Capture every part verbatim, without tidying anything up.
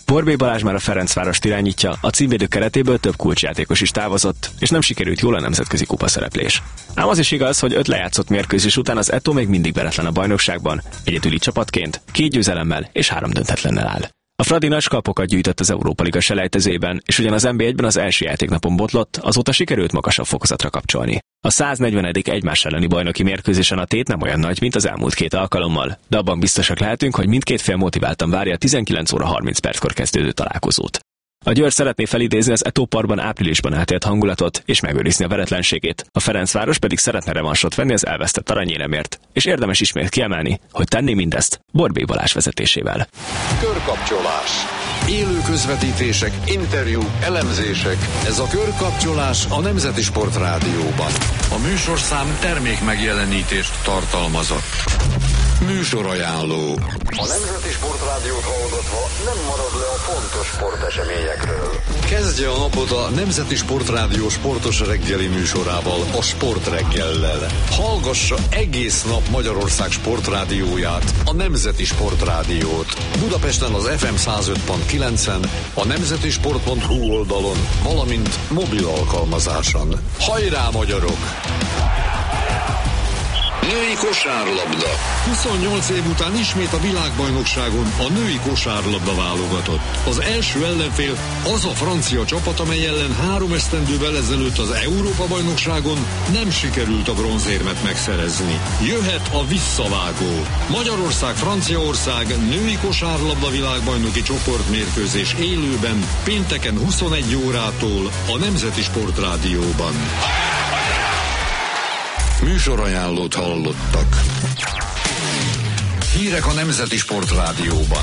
Borbély Balázs már a Ferencvárost irányítja, a címvédő keretéből több kulcsjátékos is távozott, és nem sikerült jól a nemzetközi kupa szereplés. Ám az is igaz, hogy öt lejátszott mérkőzés után az Eto még mindig veretlen a bajnokságban, egyedüli csapatként, két győzelemmel és három döntetlennel áll. A Fradi nagy kapokat gyűjtött az Európa Liga selejtezőjében, és ugyan az en bé egyben az első játéknapon botlott, azóta sikerült magasabb fokozatra kapcsolni. A száznegyvenedik egymás elleni bajnoki mérkőzésen a tét nem olyan nagy, mint az elmúlt két alkalommal, de abban biztosak lehetünk, hogy mindkét fél motiváltan várja a tizenkilenc óra harminc perckor kezdődő találkozót. A Győr szeretné felidézni az Eto Parkban áprilisban átélt hangulatot és megőrizni a veretlenségét, a Ferencváros pedig szeretne revansot venni az elvesztett aranyéremért, és érdemes ismét kiemelni, hogy tenni mindezt Borbély Balázs vezetésével. Körkapcsolás. Élő közvetítések, interjú, elemzések. Ez a Körkapcsolás a Nemzeti Sport Rádióban. A műsorszám termék megjelenítést tartalmazott. Műsorajánló. A Nemzeti Sport Rádiót hallgatva nem marad le a fontos sporteseményekről. Kezdje a napot a Nemzeti Sport Rádió sportos reggeli műsorával, a Sport Reggellel. Hallgassa egész nap Magyarország sportrádióját, a Nemzeti Sport Rádiót. Budapesten az ef em száz öt pont kilencen, a nemzetisport pont hu oldalon, valamint mobil alkalmazáson. Hajrá, magyarok! Női kosárlabda. huszonnyolc év után ismét a világbajnokságon a női kosárlabda válogatott. Az első ellenfél az a francia csapat, amely ellen három esztendővel ezelőtt az Európa-bajnokságon nem sikerült a bronzérmet megszerezni. Jöhet a visszavágó. Magyarország-Franciaország női kosárlabda világbajnoki csoportmérkőzés élőben pénteken huszonegy órától a Nemzeti Sport Rádióban. Műsorajánlót hallottak. Hírek a Nemzeti Sport Rádióban.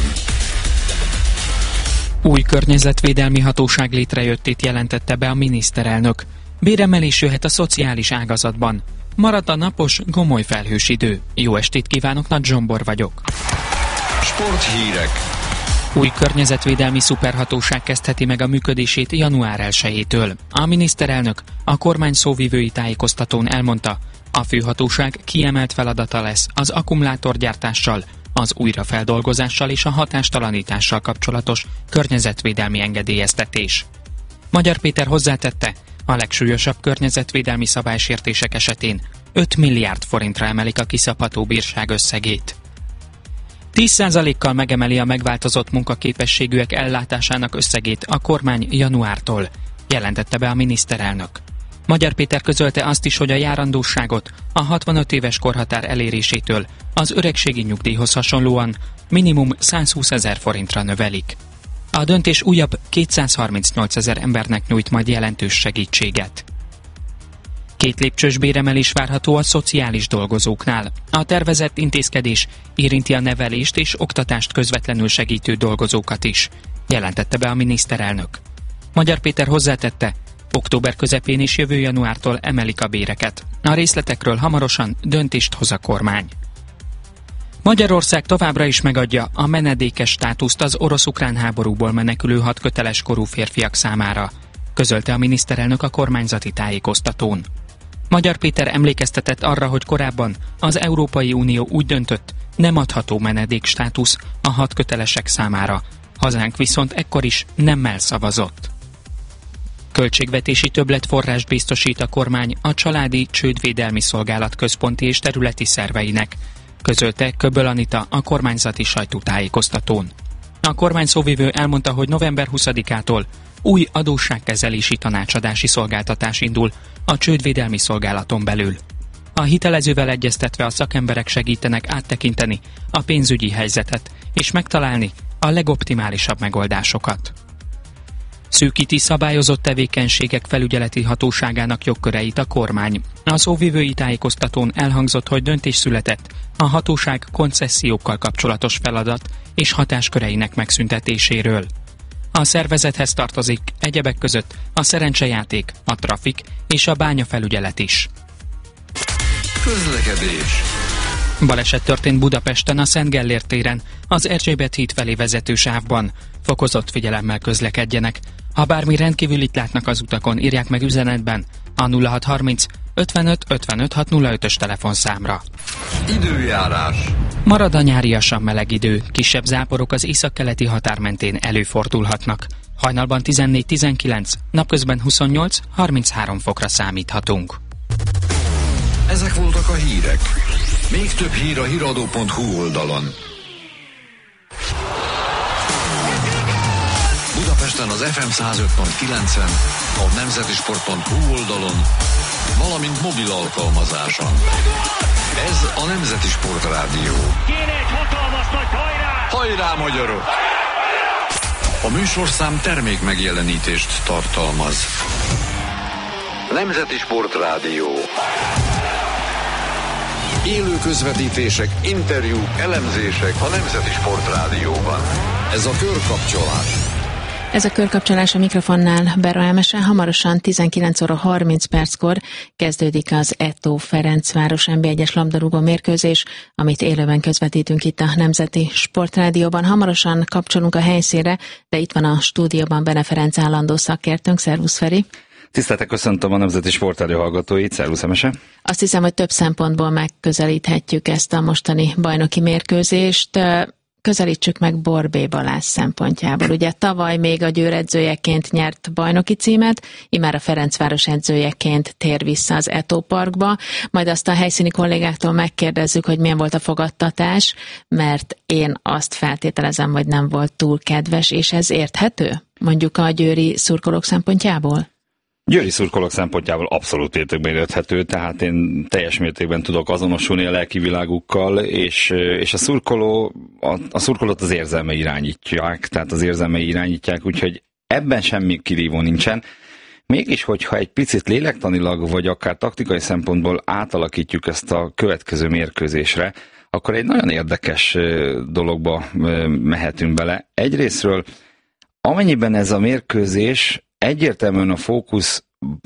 Új környezetvédelmi hatóság létrejöttét jelentette be a miniszterelnök. Béremelés jöhet a szociális ágazatban. Marad a napos, gomoly felhős idő. Jó estét kívánok, Nagy Zsombor vagyok. Sporthírek. Új környezetvédelmi szuperhatóság kezdheti meg a működését január elsejétől. A miniszterelnök a kormány szóvivői tájékoztatón elmondta, a főhatóság kiemelt feladata lesz az akkumulátorgyártással, az újrafeldolgozással és a hatástalanítással kapcsolatos környezetvédelmi engedélyeztetés. Magyar Péter hozzátette, a legsúlyosabb környezetvédelmi szabálysértések esetén öt milliárd forintra emelik a kiszabható bírság összegét. tíz százalékkal megemeli a megváltozott munkaképességűek ellátásának összegét a kormány januártól, jelentette be a miniszterelnök. Magyar Péter közölte azt is, hogy a járandóságot a hatvanöt éves korhatár elérésétől az öregségi nyugdíjhoz hasonlóan minimum százhúszezer forintra növelik. A döntés újabb kétszázharmincnyolcezer embernek nyújt majd jelentős segítséget. Két lépcsős béremelés várható a szociális dolgozóknál. A tervezett intézkedés érinti a nevelést és oktatást közvetlenül segítő dolgozókat is, jelentette be a miniszterelnök. Magyar Péter hozzátette, október közepén és jövő januártól emelik a béreket. A részletekről hamarosan döntést hoz a kormány. Magyarország továbbra is megadja a menedékes státuszt az orosz-ukrán háborúból menekülő hat köteles korú férfiak számára, közölte a miniszterelnök a kormányzati tájékoztatón. Magyar Péter emlékeztetett arra, hogy korábban az Európai Unió úgy döntött, nem adható menedék státusz a hat kötelesek számára, hazánk viszont ekkor is nemmel szavazott. Költségvetési többletforrást biztosít a kormány a Családi Csődvédelmi Szolgálat központi és területi szerveinek, közölte Köböl Anita a kormányzati sajtótájékoztatón. A kormány szóvivő elmondta, hogy november huszadikától új adósságkezelési tanácsadási szolgáltatás indul a Csődvédelmi Szolgálaton belül. A hitelezővel egyeztetve a szakemberek segítenek áttekinteni a pénzügyi helyzetet és megtalálni a legoptimálisabb megoldásokat. Szűkíti szabályozott tevékenységek felügyeleti hatóságának jogköreit a kormány. A szóvivői tájékoztatón elhangzott, hogy döntés született a hatóság koncessziókkal kapcsolatos feladat és hatásköreinek megszüntetéséről. A szervezethez tartozik egyebek között a szerencsejáték, a trafik és a bányafelügyelet is. Közlekedés. Baleset történt Budapesten a Szent Gellért téren, az Erzsébet híd felé vezető sávban. Fokozott figyelemmel közlekedjenek. Ha bármi rendkívülit látnak az utakon, írják meg üzenetben a nulla hat harminc ötvenöt ötvenöt hat nulla ötös telefonszámra. Időjárás. Marad a nyáriasan meleg idő, kisebb záporok az északkeleti határ mentén előfordulhatnak. Hajnalban tizennégy tizenkilenc, napközben huszonnyolc harminchárom fokra számíthatunk. Ezek voltak a hírek. Még több hír a híradó pont hu oldalon. Budapesten az ef em száz öt pont kilencen, a nemzetisport pont hu oldalon, valamint mobil alkalmazáson. Ez a Nemzeti Sport Rádió. Kéne egy hatalmas nagy hajrá! Hajrá, magyarok! A műsorszám termék megjelenítést tartalmaz. Nemzeti Sport Rádió. Élő közvetítések, interjúk, elemzések a Nemzeti Sport Rádióban. Ez a körkapcsolás. Ez a körkapcsolás a mikrofonnál Berra Emese. Hamarosan tizenkilenc óra harminc perckor kezdődik az Eto Ferencváros en bé egyes labdarúgó mérkőzés, amit élőben közvetítünk itt a Nemzeti Sportrádióban. Hamarosan kapcsolunk a helyszínre, de itt van a stúdióban Bene Ferenc állandó szakértőnk. Szervusz, Feri! Tiszteltek, köszöntöm a Nemzeti Sportrádió hallgatóit, szervusz Emese! Azt hiszem, hogy több szempontból megközelíthetjük ezt a mostani bajnoki mérkőzést. Közelítsük meg Borbély Balázs szempontjából. Ugye tavaly még a Győr edzőjeként nyert bajnoki címet, immár a Ferencváros edzőjeként tér vissza az Eto Parkba, majd azt a helyszíni kollégáktól megkérdezzük, hogy milyen volt a fogadtatás, mert én azt feltételezem, hogy nem volt túl kedves, és ez érthető, mondjuk a győri szurkolók szempontjából? Győri szurkolók szempontjából abszolút mértékben érthető, tehát én teljes mértékben tudok azonosulni a lelki világukkal, és, és a szurkoló, a, a szurkolót az érzelmei irányítják, tehát az érzelmei irányítják, úgyhogy ebben semmi kirívó nincsen. Mégis, hogyha egy picit lélektanilag, vagy akár taktikai szempontból átalakítjuk ezt a következő mérkőzésre, akkor egy nagyon érdekes dologba mehetünk bele. Egyrészről, amennyiben ez a mérkőzés egyértelműen a fókusz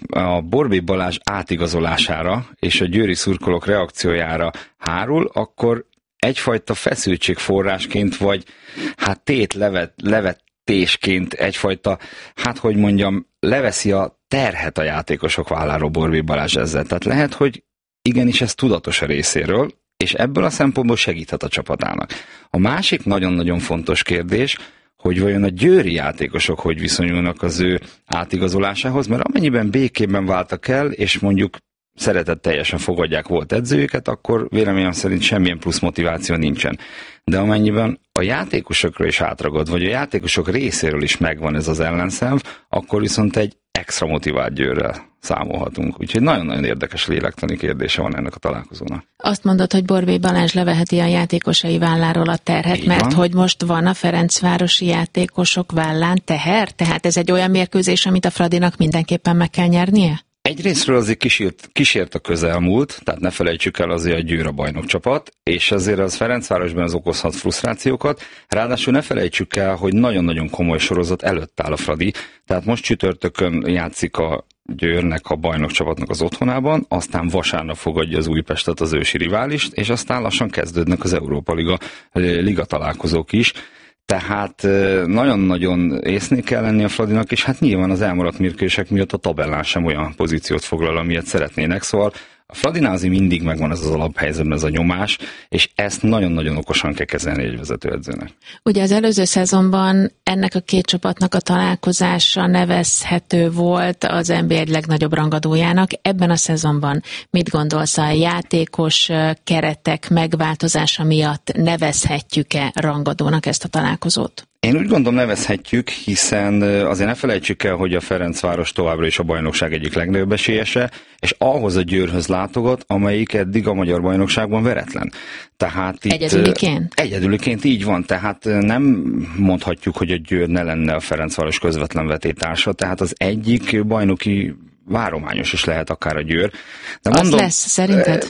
a Borbély Balázs átigazolására és a győri szurkolók reakciójára hárul, akkor egyfajta feszültségforrásként, vagy hát tét levet, levetésként egyfajta, hát hogy mondjam, leveszi a terhet a játékosok válláról Borbély Balázs ezzel. Tehát lehet, hogy igenis ez tudatos a részéről, és ebből a szempontból segíthet a csapatának. A másik nagyon-nagyon fontos kérdés, hogy vajon a győri játékosok hogy viszonyulnak az ő átigazolásához, mert amennyiben békében váltak el, és mondjuk szeretetteljesen fogadják volt edzőjüket, akkor véleményem szerint semmilyen plusz motiváció nincsen. De amennyiben a játékosokra is átragad, vagy a játékosok részéről is megvan ez az ellenszenv, akkor viszont egy extra motivált Győrrel számolhatunk. Úgyhogy nagyon-nagyon érdekes lélektani kérdése van ennek a találkozónak. Azt mondod, hogy Borbély Balázs leveheti a játékosai válláról a terhet, így mert van. Hogy most van a ferencvárosi játékosok vállán teher? Tehát ez egy olyan mérkőzés, amit a Fradinak mindenképpen meg kell nyernie? Egyrésztről azért kísért, kísért a közelmúlt, tehát ne felejtsük el, azért a Győr a bajnokcsapat, és azért az Ferencvárosban az okozhat frusztrációkat, ráadásul ne felejtsük el, hogy nagyon-nagyon komoly sorozat előtt áll a Fradi, tehát most csütörtökön játszik a Győrnek, a bajnokcsapatnak az otthonában, aztán vasárnap fogadja az Újpestet, az ősi riválist, és aztán lassan kezdődnek az Európa Liga, Liga találkozók is. Tehát nagyon-nagyon észnél kell lenni a Fradinak, és hát nyilván az elmaradt mérkőzések miatt a tabellán sem olyan pozíciót foglal, amilyet szeretnének, szóval a Fradinál azért mindig megvan ez az alaphelyzetben, ez a nyomás, és ezt nagyon-nagyon okosan kell kezelni egy vezetőedzőnek. Ugye az előző szezonban ennek a két csapatnak a találkozása nevezhető volt az en bé egy legnagyobb rangadójának. Ebben a szezonban mit gondolsz, a játékos keretek megváltozása miatt nevezhetjük-e rangadónak ezt a találkozót? Én úgy gondolom, nevezhetjük, hiszen azért ne felejtsük el, hogy a Ferencváros továbbra is a bajnokság egyik legnagyobb esélyese, és ahhoz a Győrhöz látogat, amelyik eddig a magyar bajnokságban veretlen. Tehát itt, egyedüliként? Egyedüliként így van, tehát nem mondhatjuk, hogy a Győr ne lenne a Ferencváros közvetlen vetétársa, tehát az egyik bajnoki várományos is lehet akár a Győr. De az mondom, lesz, szerinted?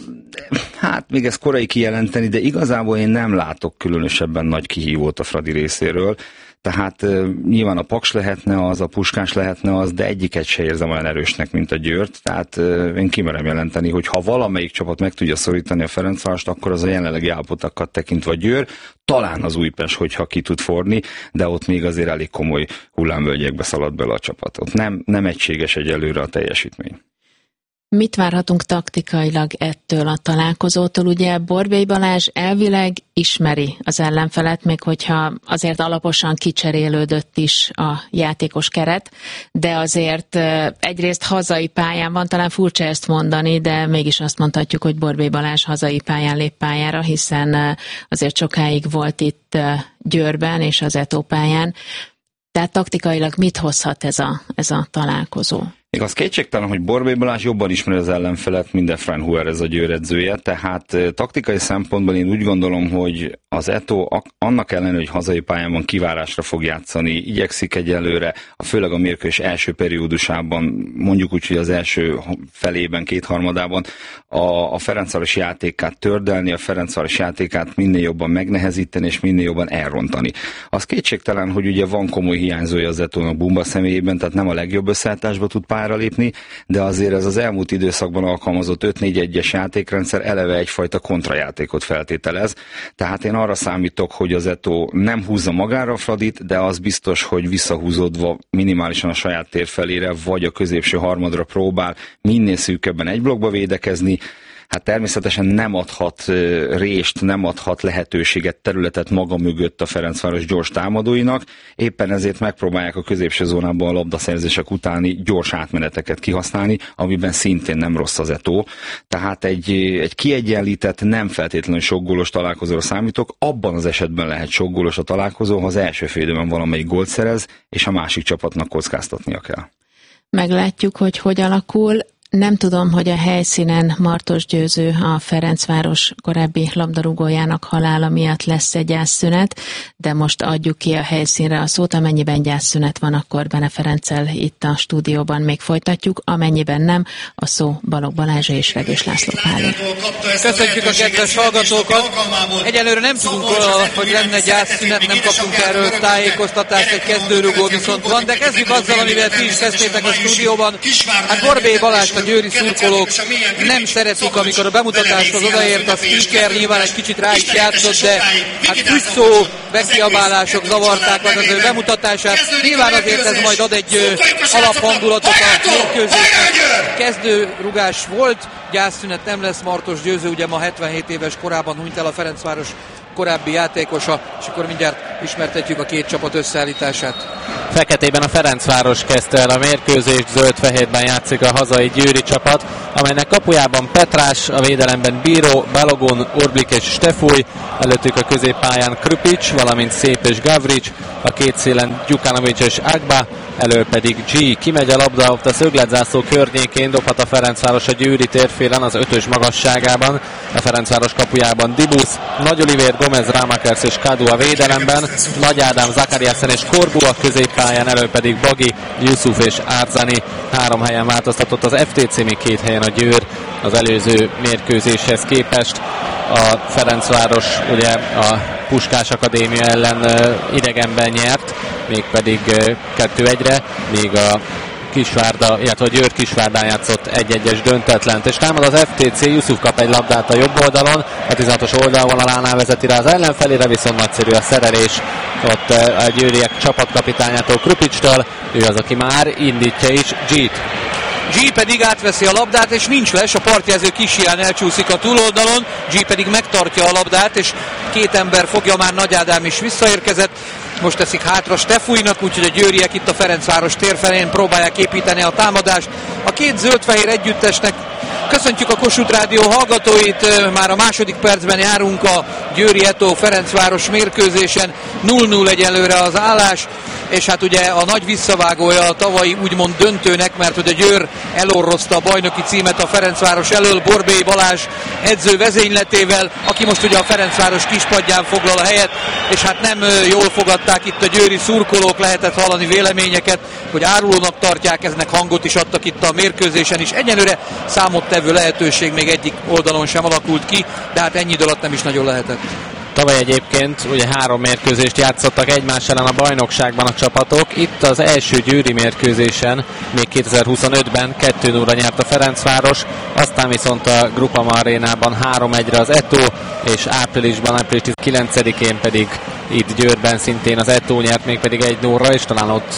Hát még ez korai kijelenteni, de igazából én nem látok különösebben nagy kihívót a Fradi részéről. Tehát uh, nyilván a Paks lehetne az, a Puskás lehetne az, de egyiket se érzem olyan erősnek, mint a Győrt. Tehát uh, én kimerem jelenteni, hogy ha valamelyik csapat meg tudja szorítani a Ferencvárost, akkor az a jelenlegi állapotokat tekintve a Győr, talán az Újpest, hogyha ki tud forni, de ott még azért elég komoly hullámvölgyekbe szalad bele a csapat. Ott nem, nem egységes egyelőre a teljesítmény. Mit várhatunk taktikailag ettől a találkozótól? Ugye Borbély Balázs elvileg ismeri az ellenfelet, még hogyha azért alaposan kicserélődött is a játékos keret, de azért egyrészt hazai pályán van, talán furcsa ezt mondani, de mégis azt mondhatjuk, hogy Borbély Balázs hazai pályán lép pályára, hiszen azért sokáig volt itt Győrben és az Eto pályán. Tehát taktikailag mit hozhat ez a, ez a találkozó? Még az kétségtelen, hogy Borbély Balázs jobban ismeri az ellenfelet, mint Efrain Huerez a Győr edzője, tehát taktikai szempontból én úgy gondolom, hogy az Eto annak ellenére, hogy hazai pályán van, kivárásra fog játszani, igyekszik egyelőre, a főleg a mérkőzés első periódusában, mondjuk úgy, hogy az első felében, kétharmadában a, a Ferencváros játékát tördelni, a Ferencváros játékát minél jobban megnehezíteni, és minél jobban elrontani. Az kétségtelen, hogy ugye van komoly hiányzója az Etónak Bumba személyében, tehát nem a legjobb összeállításba tud pályára lépni, de azért ez az elmúlt időszakban alkalmazott öt négy egyes játékrendszer eleve egyfajta kontrajátékot feltételez. Tehát én arra számítok, hogy az Eto nem húzza magára a Fradit, de az biztos, hogy visszahúzódva minimálisan a saját tér felére, vagy a középső harmadra próbál minél szűkebben egy blokkba védekezni. Hát természetesen nem adhat rést, nem adhat lehetőséget, területet maga mögött a Ferencváros gyors támadóinak, éppen ezért megpróbálják a középső zónában a labdaszerzések utáni gyors átmeneteket kihasználni, amiben szintén nem rossz az Eto. Tehát egy, egy kiegyenlített, nem feltétlenül sok gólos találkozóra számítok, abban az esetben lehet sok gólos a találkozó, ha az első fél időben valamelyik gólt szerez, és a másik csapatnak kockáztatnia kell. Meglátjuk, hogy hogy alakul. Nem tudom, hogy a helyszínen Martos Győző, a Ferencváros korábbi labdarúgójának halála miatt lesz egy gyászszünet, de most adjuk ki a helyszínre a szót, amennyiben gyászszünet van, akkor Bene Ferenccel itt a stúdióban még folytatjuk, amennyiben nem, a szó Balogh Balázsé és Regős László Pálé. Köszönjük a kedves hallgatókat! Egyelőre nem tudunk, hogy lenne gyászszünet, nem kapunk erről tájékoztatást, egy kezdőrugó viszont van, de kezdjük azzal, amivel ti is kezdtétek a stúdióban. Hát Borbély Balázs, a győri szurkolók nem szeretik, amikor a bemutatáshoz odaért a speaker, nyilván egy kicsit rá is játszott, de hát fügyszó, bekiabálások zavarták meg az ő bemutatását. Nyilván azért ez majd ad egy alaphangulatot a mérkőzésnek. Kezdőrugás volt, gyászszünet nem lesz, Martos Győző ugye ma hetvenhét éves korában hunyt el, a Ferencváros korábbi játékosa, és akkor mindjárt ismertetjük a két csapat összeállítását. Feketében a Ferencváros kezdte el a mérkőzést, zöld-fehérben játszik a hazai győri csapat, amelynek kapujában Petrás, a védelemben Bíró, Balogun, Orblik és Stefúj, előttük a középpályán Krupics, valamint Szép és Gavrics, a két szélen Gyukanovics és Agba, elől pedig G. Kimegy a labda, ott a szögletzászló környékén dobhat a Ferencváros a győri térfélen az ötös magasságában, a Ferencváros kapujában Dibusz, Nagy Olivér, Gomez, Rámakers és Kadu a védelemben, Nagy Ádám, Zakariasen és Korbu a középpályán, elől pedig Bagi, Yusuf és Árzani. Három helyen változtatott az ef té cé, még két helyen a Győr az előző mérkőzéshez képest. A Ferencváros ugye a Puskás Akadémia ellen idegenben nyert, mégpedig kettő egyre, még a Kisvárda, illetve a Győr Kisvárdán játszott egy-egyes döntetlent, és támad az ef té cé, Yusuf kap egy labdát a jobb oldalon, a tizenhatos oldalvonalánál vezeti rá az ellenfelére, viszont nagyszerű a szerelés ott a győriek csapatkapitányától, Krupicstől, ő az, aki már indítja is G-t. G pedig átveszi a labdát, és nincs les, a partjelző kis hián elcsúszik a túloldalon, G pedig megtartja a labdát, és két ember fogja, már Nagy Ádám is visszaérkezett, most teszik hátra Stefújnak, úgyhogy a győriek itt a Ferencváros térfelén próbálják építeni a támadást. A két zöld-fehér együttesnek köszöntjük a Kossuth Rádió hallgatóit, már a második percben járunk a Győri Eto Ferencváros mérkőzésen, nulla nulla egyelőre az állás, és hát ugye a nagy visszavágója a tavalyi úgymond döntőnek, mert hogy a Győr elorrozta a bajnoki címet a Ferencváros elől Borbély Balázs edző vezényletével, aki most ugye a Ferencváros kispadján foglal a helyet, és hát nem jól fogadták itt a győri szurkolók, lehetett hallani véleményeket, hogy árulónak tartják, eznek hangot is adtak itt a mérkőzésen is. Egyenlőre számottevő lehetőség még egyik oldalon sem alakult ki, de hát ennyi idő alatt nem is nagyon lehetett. Tavaly egyébként ugye három mérkőzést játszottak egymás ellen a bajnokságban a csapatok. Itt az első győri mérkőzésen, még kétezer-huszonötben kettő nullra nyert a Ferencváros, aztán viszont a Groupama Arénában három egyre az Eto, és áprilisban, április tizenkilencedikén pedig itt Győrben szintén az Eto nyert, még pedig egy nullra, és talán ott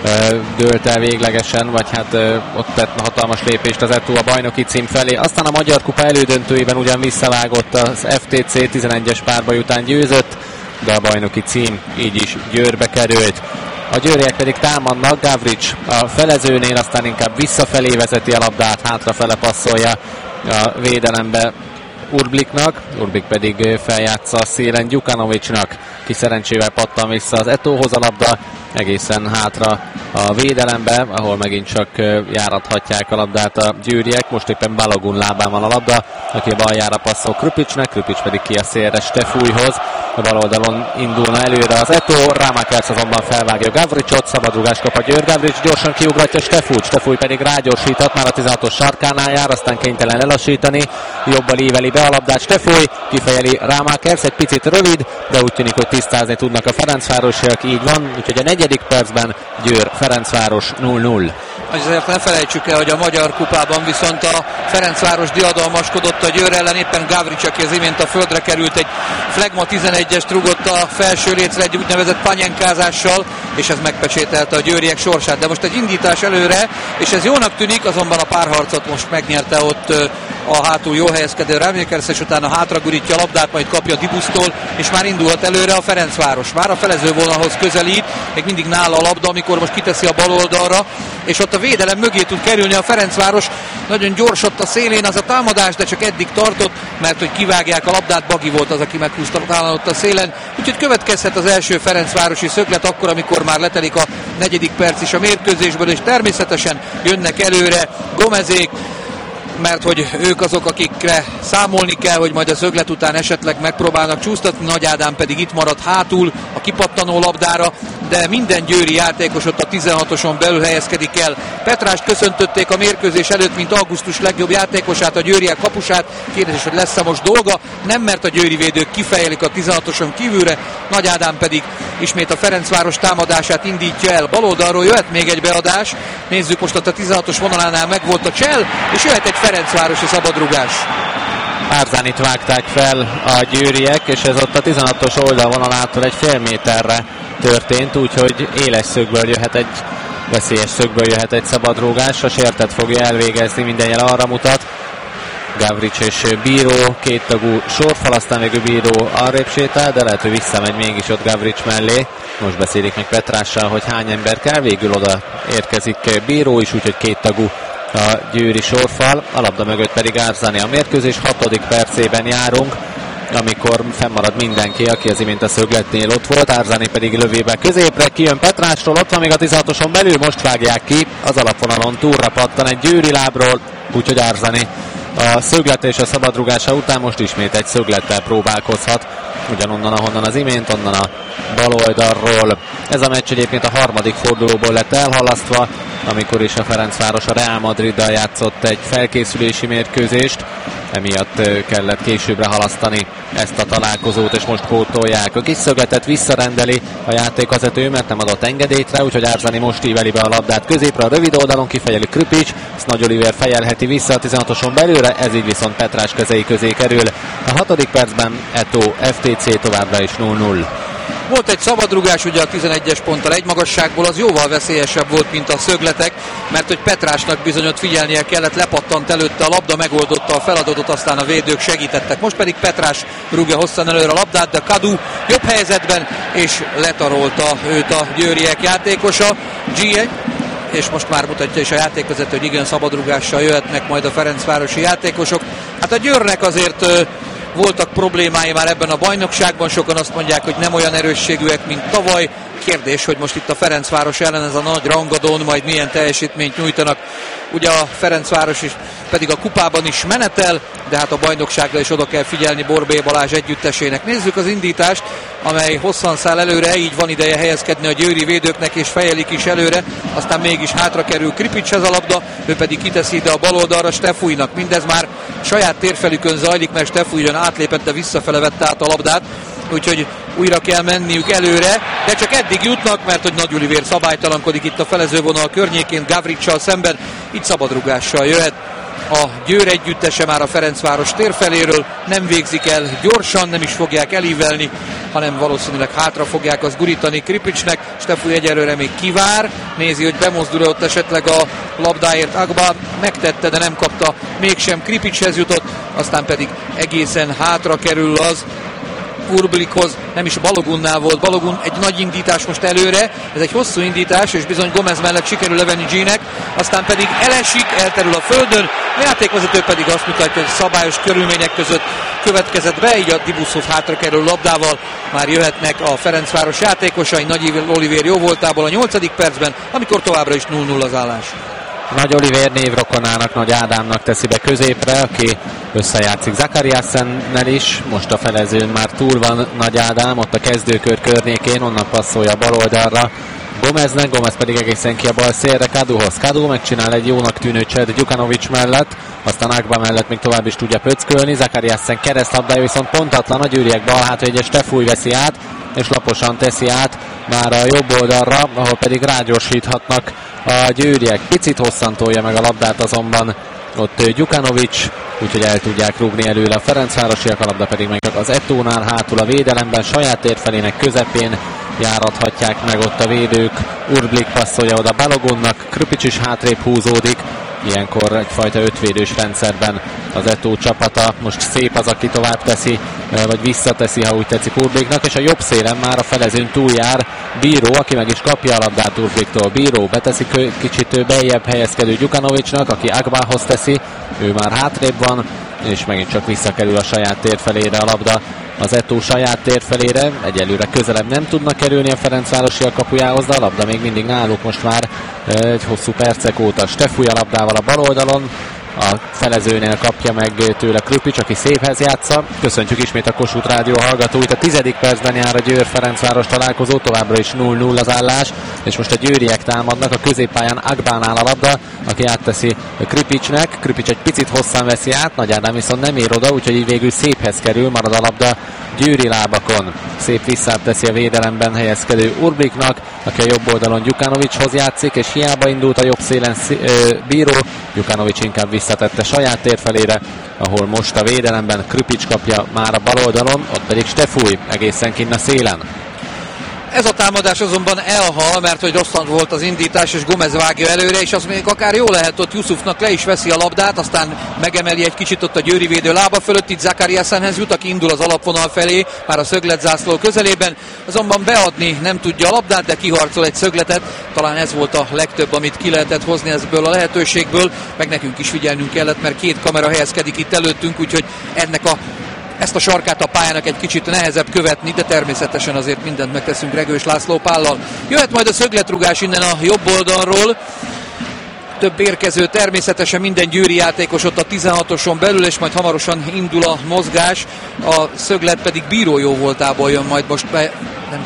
dőlt el véglegesen, vagy hát ott tett hatalmas lépést az Eto a bajnoki cím felé. Aztán a Magyar Kupa elődöntőiben ugyan visszavágott az ef té cé, tizenegyes párbaj után győzött, de a bajnoki cím így is Győrbe került. A győriek pedig támadnak, Gavric a felezőnél, aztán inkább visszafelé vezeti a labdát, hátrafele passzolja a védelembe Urbliknak, Urblik pedig feljátsza a szélen Gyukanovicsnak, ki szerencsével pattan vissza az Etóhoz a labda, egészen hátra a védelembe, ahol megint csak járathatják a labdát a győriek. Most éppen Balogun lábán van a labda, aki a baljára passzol Krüpicsnek, Krüpics pedig ki a szélre Stefújhoz. A bal oldalon indulna előre az Eto, Rámákerc azonban felvágja Gavricot, szabadrugás kap a Győr, Gavric gyorsan kiugratja Stefújt, Stefúj pedig rágyorsítat, már a tizenhatos sarkánál jár, aztán kénytelen lelassítani, jobbal íveli be a labdát Stefúj, kifejeli Rámákerc, egy picit rövid, de úgy tűnik, hogy tisztázni tudnak a Ferencvárosiak, így van, úgyhogy a negyedik percben Győr Ferencváros nulla nulla. Azért ne felejtsük el, hogy a Magyar Kupában viszont a Ferencváros diadalmaskodott a Győr ellen, éppen Gavric, aki az imént a földre került, egy Flegma tizenegyest rugott a felső lécre egy úgynevezett panyánkázással, és ez megpecsételte a győriek sorsát. De most egy indítás előre, és ez jónak tűnik, azonban a párharcot most megnyerte ott a hátul jó helyezkedő Rámékersz, és utána hátragurítja a labdát, majd kapja Dibusztól, és már indulhat előre a Ferencváros. Már a felezővonalhoz közelít, még mindig nála a labda, amikor most kiteszi a bal oldalra, és ott a védelem mögé tud kerülni a Ferencváros. Nagyon gyors ott a szélén az a támadás, de csak eddig tartott, mert hogy kivágják a labdát, Bagi volt az, aki meghúzta talán ott a szélen. Úgyhogy következhet az első ferencvárosi szöglet akkor, amikor már letelik a negyedik perc is a mérkőzésből, és természetesen jönnek előre Gomezék, mert hogy ők azok, akikre számolni kell, hogy majd a szöglet után esetleg megpróbálnak csúsztatni, Nagy Ádám pedig itt marad hátul a kipattanó labdára, de minden győri játékos ott a tizenhatoson belül helyezkedik el. Petrást köszöntötték a mérkőzés előtt, mint augusztus legjobb játékosát, a győriek kapusát. Kérdés, hogy lesz-e most dolga? Nem, mert a győri védők kifejelik a tizenhatoson kívülre, Nagy Ádám pedig ismét a Ferencváros támadását indítja el. Bal oldalról jöhet még egy beadás. Nézzük, most ott a tizenhatos vonalánál megvolt a csel, és jöhet egy ferencvárosi szabadrugás. Árzánit vágták fel a győriek, és ez ott a tizenhatos oldalvonalától egy fél méterre történt, úgyhogy éles szögből jöhet egy, veszélyes szögből jöhet egy szabadrúgás. A sértet fogja elvégezni, minden jel arra mutat. Gavric és Bíró, két tagú sorfal, aztán végül Bíró arrébb sétál, de lehet, hogy visszamegy mégis ott Gavric mellé. Most beszélik meg Petrással, hogy hány ember kell, végül oda érkezik Bíró is, úgyhogy két tagú a győri sorfal, a labda mögött pedig Árzani. A mérkőzés hatodik percében járunk, amikor fennmarad mindenki, aki az imént a szögletnél ott volt, Árzani pedig lövébe középre, kijön Petrásról, ott van még a tizenhatoson belül, most vágják ki, az alapvonalon túlra pattan egy győri lábról, úgyhogy Árzani a szöglet és a szabadrugása után most ismét egy szöglettel próbálkozhat, ugyanonnan, ahonnan az imént, onnan a bal oldalról. Ez a meccs egyébként a harmadik fordulóból lett elhalasztva, amikor is a Ferencváros a Real Madriddal játszott egy felkészülési mérkőzést, emiatt kellett későbbre halasztani ezt a találkozót, és most pótolják. A kis szögletet visszarendeli a játékvezető, mert nem adott engedélyt rá, úgyhogy Árzani most íveli be a labdát középre, a rövid oldalon kifejeli Krüpics, ezt Nagy Oliver fejelheti vissza a tizenhatoson belőle, ez így viszont Petrás kezei közé kerül. A hatodik percben Eto ef té cé továbbra is nulla nulla. Volt egy szabadrugás, ugye a tizenegyes ponttal egy magasságból, az jóval veszélyesebb volt, mint a szögletek, mert hogy Petrásnak bizony ott figyelnie kellett, lepattant előtte a labda, megoldotta a feladatot, aztán a védők segítettek. Most pedig Petrás rúgja hosszan előre a labdát, de Kadu jobb helyzetben, és letarolta őt a győriek játékosa. gé egy, és most már mutatja is a játékvezető, hogy igen, szabadrugással jöhetnek majd a ferencvárosi játékosok. Hát a Győrnek azért voltak problémái már ebben a bajnokságban, sokan azt mondják, hogy nem olyan erősségűek, mint tavaly. Kérdés, hogy most itt a Ferencváros ellen ez a nagy rangadón majd milyen teljesítményt nyújtanak. Ugye a Ferencváros is pedig a kupában is menetel, de hát a bajnokságra is oda kell figyelni Borbély Balázs együttesének. Nézzük az indítást, amely hosszan száll előre, így van ideje helyezkedni a győri védőknek, és fejelik is előre, aztán mégis hátra kerül Kripicshez a labda, ő pedig kiteszi ide a bal oldalra Stefújnak. Mindez már saját térfelükön zajlik, mert Stefúj ugyan átlépett, de visszafele vette át a labdát, úgyhogy újra kell menniük előre, de csak eddig jutnak, mert hogy Nagy Olivér szabálytalankodik itt a felezővonal környékén Gavricsal szemben, itt szabadrugással jöhet a Győr együttese már a Ferencváros térfeléről, nem végzik el gyorsan, nem is fogják elívelni hanem valószínűleg hátra fogják azt gurítani Kripicsnek. Stefúj egyelőre még kivár, nézi, hogy bemozdul ott esetleg a labdáért Agba, megtette, de nem kapta, mégsem Kripicshez jutott, aztán pedig egészen hátra kerül az Urblikhoz, nem is Balogunnál volt. Balogun egy nagy indítás most előre, ez egy hosszú indítás, és bizony Gomez mellett sikerül levenni G-nek, aztán pedig elesik, elterül a földön, a játékvezető pedig azt mutatja, hogy szabályos körülmények között következett be, így a Dibuszov hátra kerül labdával, már jöhetnek a Ferencváros játékosai Nagy Olivér jó voltából a nyolcadik percben, amikor továbbra is nulla nulla az állás. Nagy Olivér névrokonának, Nagy Ádámnak teszi be középre, aki összejátszik Zakariassennel is. Most a felezőn már túl van Nagy Ádám, ott a kezdőkör környékén, onnan passzolja bal oldalra Gomeznek, Gomez pedig egészen ki a bal szélre Kaduhoz. Kadu megcsinál egy jónak tűnő csed Gyukanovics mellett, aztán Agba mellett még tovább is tudja pöckölni. Zakariassen keresztlabdája viszont pontatlan, a győriek bal hátvédje Stefúj veszi át, és laposan teszi át már a jobb oldalra, ahol pedig rágyorsíthatnak a győriek. Picit hosszantolja meg a labdát azonban ott Gyukanovics, úgyhogy el tudják rúgni előle a ferencvárosiak, a labda pedig meg az Etónál hátul a védelemben, saját térfelének közepén járathatják meg ott a védők. Urblik passzolja oda Balogunnak, Krpics is hátrébb húzódik, ilyenkor egyfajta ötvédős rendszerben az Etó csapata. Most szép az, aki tovább teszi, vagy visszateszi, ha úgy tetszik Urbliknak, és a jobb szélen már a felezőn túljár Bíró, aki meg is kapja a labdát Urbliktól. Bíró beteszi kicsit beljebb helyezkedő Gyukanovicsnak, aki Agbához teszi, ő már hátrébb van, és megint csak visszakerül a saját térfelére a labda. Az Etó saját térfelére egyelőre közelebb nem tudnak kerülni a Ferencvárosiak kapujához, de a labda még mindig náluk most már egy hosszú percek óta. Stefúj a labdával a bal oldalon, a felezőnél kapja meg tőle Krpics, aki széphez játsza. Köszöntjük ismét a Kossuth Rádió hallgatóit. A tizedik percben jár a Győr-Ferencváros találkozó, továbbra is nulla nulla az állás, és most a győriek támadnak, a középpályán Agbánál a labda, aki átteszi Krpicsnek. Krpics egy picit hosszan veszi át, Nagy Ádám viszont nem ér oda, úgyhogy így végül széphez kerül, marad a labda győri lábakon. Szép visszát teszi a védelemben helyezkedő Urbliknak, aki a jobb oldalon Gyukanovicshoz játszik, és hiába indult a jobb szélen Bíró, Gyukanovics inkább visszatette saját térfelére, ahol most a védelemben Krpics kapja már a bal oldalon, ott pedig Stefúj egészen kinn a szélen. Ez a támadás azonban elhal, mert hogy rosszant volt az indítás, és Gomez vágja előre, és az még akár jó lehet, ott Jusufnak le is veszi a labdát, aztán megemeli egy kicsit ott a győri védő lába fölött, itt Zakariassenhez jut, aki indul az alapvonal felé, már a szögletzászló közelében, azonban beadni nem tudja a labdát, de kiharcol egy szögletet, talán ez volt a legtöbb, amit ki lehetett hozni ebből a lehetőségből, meg nekünk is figyelnünk kellett, mert két kamera helyezkedik itt előttünk, úgyhogy ennek a ezt a sarkát a pályának egy kicsit nehezebb követni, de természetesen azért mindent megteszünk Regős László Pállal. Jöhet majd a szögletrugás innen a jobb oldalról. Több érkező, természetesen minden győri játékos ott a tizenhatoson belül, és majd hamarosan indul a mozgás. A szöglet pedig Bíró jó voltából jön majd most be. Nem.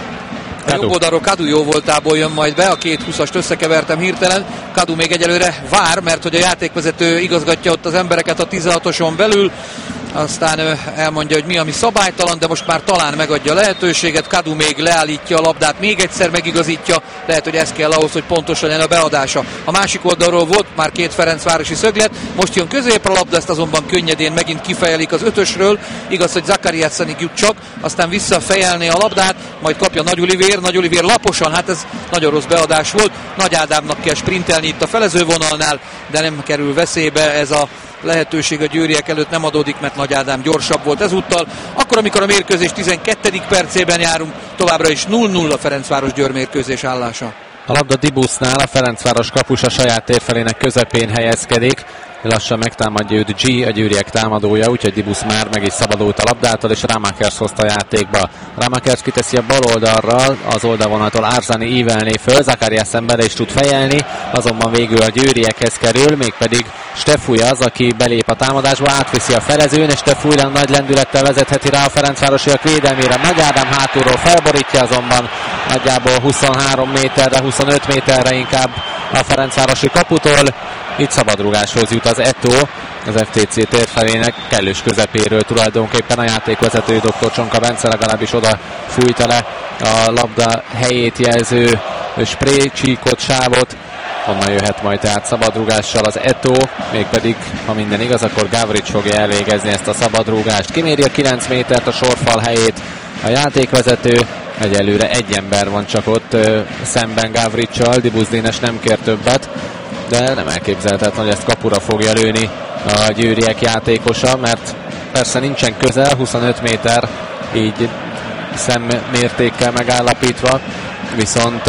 A jobb oldalról Kadu jó voltából jön majd be, a két húszast összekevertem hirtelen. Kadu még egyelőre vár, mert hogy a játékvezető igazgatja ott az embereket a tizenhatoson belül. Aztán elmondja, hogy mi, ami szabálytalan, de most már talán megadja a lehetőséget. Kadu még leállítja a labdát, még egyszer megigazítja. Lehet, hogy ez kell ahhoz, hogy pontos legyen a beadása. A másik oldalról volt már két ferencvárosi szöglet, most jön középre a labda, ezt azonban könnyedén megint kifejelik az ötösről. Igaz, hogy Zakariassenig jut csak, aztán visszafejelné a labdát, majd kapja Nagy Olivér, Nagy Olivér laposan, hát ez nagyon rossz beadás volt. Nagy Ádámnak kell sprintelni itt a felezővonalnál, de nem kerül veszélybe ez a lehetőség a győriek előtt, nem adódik, mert Nagy Ádám gyorsabb volt ezúttal. Akkor, amikor a mérkőzés tizenkettedik percében járunk, továbbra is nulla nulla Ferencváros Győr mérkőzés állása. A labda Dibusznál, a Ferencváros kapus a saját térfelének közepén helyezkedik. Lassan megtámadja őt G, a győriek támadója, úgyhogy Dibusz már meg is szabadult a labdától, és Ramakers hozta a játékba. Ramakers kiteszi a bal oldalra, az oldalvonaltól Árzani ívelné föl, Zakariassen bele is tud fejelni, azonban végül a győriekhez kerül, mégpedig Stefúj az, aki belép a támadásba, átviszi a felezőn, és Stefúj nagy lendülettel vezetheti rá a ferencvárosiak védelmére. Nagy Ádám hátulról felborítja, azonban nagyjából huszonhárom méterre, huszonöt méterre inkább a ferencvárosi kaputól. Itt szabadrugáshoz jut az Etó, az ef té cé térfelének kellős közepéről tulajdonképpen a játékvezető dr. Csonka Bence legalábbis oda fújta le a labda helyét jelző spré csíkot, sávot. Onnan jöhet majd tehát szabadrugással az Etó, mégpedig, ha minden igaz, akkor Gavrics fogja elvégezni ezt a szabadrugást. Kiméri a kilenc métert a sorfal helyét, a játékvezető. Egyelőre egy ember van csak ott szemben Gavricsal, Dibusz Dénes nem kér többet, de nem elképzelhetetlen, hogy ezt kapura fogja lőni a győriek játékosa, mert persze nincsen közel, huszonöt méter, így szemmértékkel megállapítva, viszont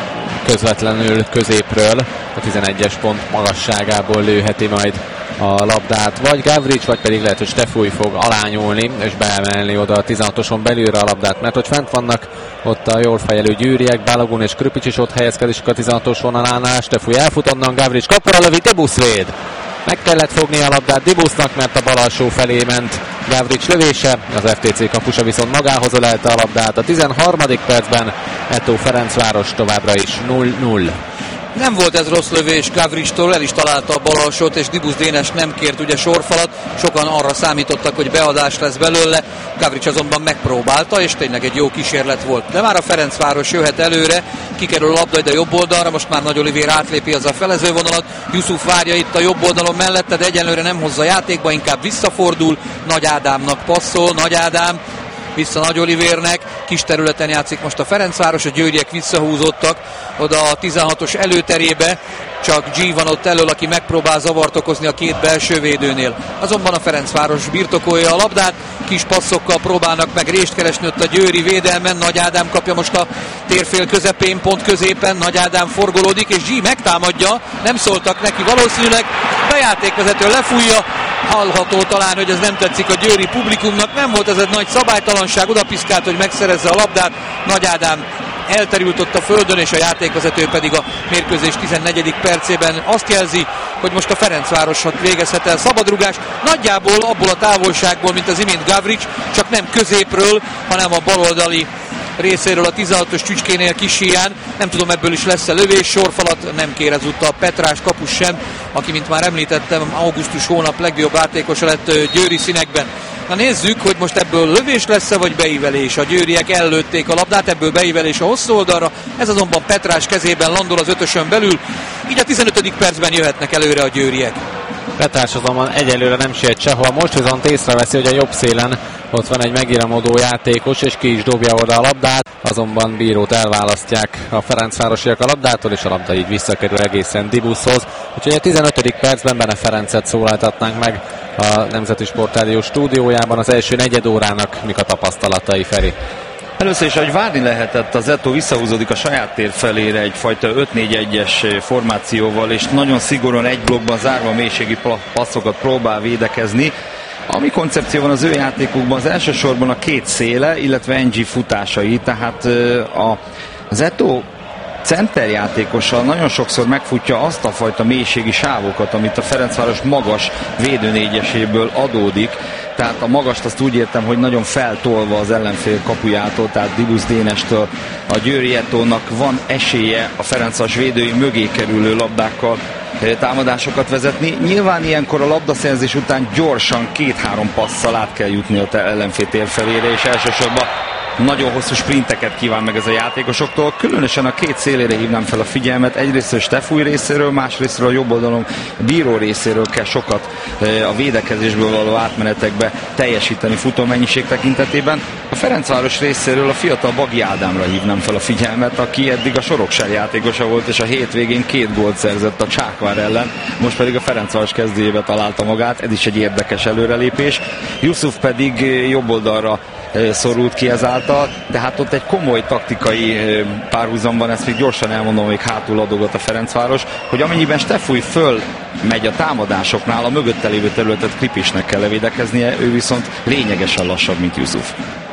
közvetlenül középről, a tizenegyes pont magasságából lőheti majd a labdát, vagy Gavrics, vagy pedig lehet, hogy Stefúj fog alányulni, és beemelni oda a tizenhatoson belülre a labdát, mert hogy fent vannak ott a jól fejelő győriek, Balogun és Krüpics is ott helyezkedik a tizenhatos vonalánál, Stefúj elfut onnan, Gavrics kapura lövi, Dibusz véd. Meg kellett fogni a labdát Dibusznak, mert a bal alsó felé ment Gavrics lövése, az ef té cé kapusa viszont magához ölelte a labdát. A tizenharmadik percben Eto Ferencváros továbbra is null null. Nem volt ez rossz lövés Gavricstól, el is találta a bal alsót, és Dibusz Dénes nem kért ugye sorfalat. Sokan arra számítottak, hogy beadás lesz belőle. Gavrics azonban megpróbálta, és tényleg egy jó kísérlet volt. De már a Ferencváros jöhet előre, kikerül a labda ide jobb oldalra, most már Nagy Olivér átlépi az a felezővonalat. Yusuf várja itt a jobb oldalon mellette, de egyenlőre nem hozza játékba, inkább visszafordul. Nagy Ádámnak passzol, Nagy Ádám vissza Nagy Olivérnek, kis területen játszik most a Ferencváros, a győriek visszahúzódtak oda a tizenhatos előterébe, csak G van ott elől, aki megpróbál zavart okozni a két belső védőnél. Azonban a Ferencváros birtokolja a labdát, kis passzokkal próbálnak meg rést keresni ott a győri védelmen, Nagy Ádám kapja most a térfél közepén, pont középen, Nagy Ádám forgolódik, és G megtámadja, nem szóltak neki valószínűleg, a játékvezető lefújja, hallható talán, hogy ez nem tetszik a győri publikumnak, nem volt ez egy nagy szabálytalanság, oda piszkált, hogy megszerezze a labdát, Nagy Ádám elterült ott a földön, és a játékvezető pedig a mérkőzés tizennegyedik percében azt jelzi, hogy most a Ferencvárosat végezhet el szabadrugást, nagyjából abból a távolságból, mint az imént Gavrics, csak nem középről, hanem a baloldali részéről a tizenhatos Csücskénél Kis-Híján. Nem tudom, ebből is lesz-e lövés, sorfalat nem kér ezúttal Petrás kapus sem, aki, mint már említettem, augusztus hónap legjobb játékosa lett győri színekben. Na nézzük, hogy most ebből lövés lesz-e, vagy beívelés. A győriek ellőtték a labdát, ebből beívelés a hosszú oldalra, ez azonban Petrás kezében landol az ötösön belül, így a tizenötödik percben jöhetnek előre a győriek. Petrás azonban egyelőre nem siet sehol, most viszont észreveszi, hogy a jobb szélen ott van egy megíramodó játékos, és ki is dobja oda a labdát, azonban bírót elválasztják a ferencvárosiak a labdától, és a labda így visszakerül egészen Dibuszhoz. Úgyhogy a tizenötödik percben Bene Ferencet szólaltatnánk meg a Nemzeti Sportrádió stúdiójában. Az első negyed órának mik a tapasztalatai, Feri? Először is, ahogy várni lehetett, az Eto visszahúzódik a saját tér felére egyfajta öt négy egyes formációval, és nagyon szigorúan egy blokkban zárva mélységi passzokat próbál védekezni. Ami koncepció van az ő játékukban, az elsősorban a két széle, illetve en gé futásai, tehát a, az Eto centerjátékossal nagyon sokszor megfutja azt a fajta mélységi sávokat, amit a Ferencváros magas védőnégyeséből adódik. Tehát a magast azt úgy értem, hogy nagyon feltolva az ellenfél kapujától, tehát Dibusz Dénestől a Győri Etónak van esélye a Ferencváros védői mögé kerülő labdákkal támadásokat vezetni. Nyilván ilyenkor a labdaszerzés után gyorsan két-három passzal át kell jutni az ellenfél térfelére, és elsősorban nagyon hosszú sprinteket kíván meg ez a játékosoktól. Különösen a két szélére hívnám fel a figyelmet. Egyrészt Stefúj részéről, másrésztről a jobb oldalon Bíró részéről kell sokat a védekezésből való átmenetekbe teljesíteni futómennyiség tekintetében. A Ferencváros részéről a fiatal Bagi Ádámra hívnám fel a figyelmet, aki eddig a Sorokság játékosa volt, és a hétvégén két gólt szerzett a Csákvár ellen, most pedig a Ferencváros kezdőjébe találta magát. Ez is egy érdekes előrelépés. Yusuf pedig jobb oldalra szorult ki ezáltal, tehát ott egy komoly taktikai párhuzam van, ezt még gyorsan elmondom, még hátul adogat a Ferencváros, hogy amennyiben Stefúj föl megy a támadásoknál, a mögötte lévő területet Kripisnek kell levédekeznie, ő viszont lényegesen lassabb, mint Yusuf.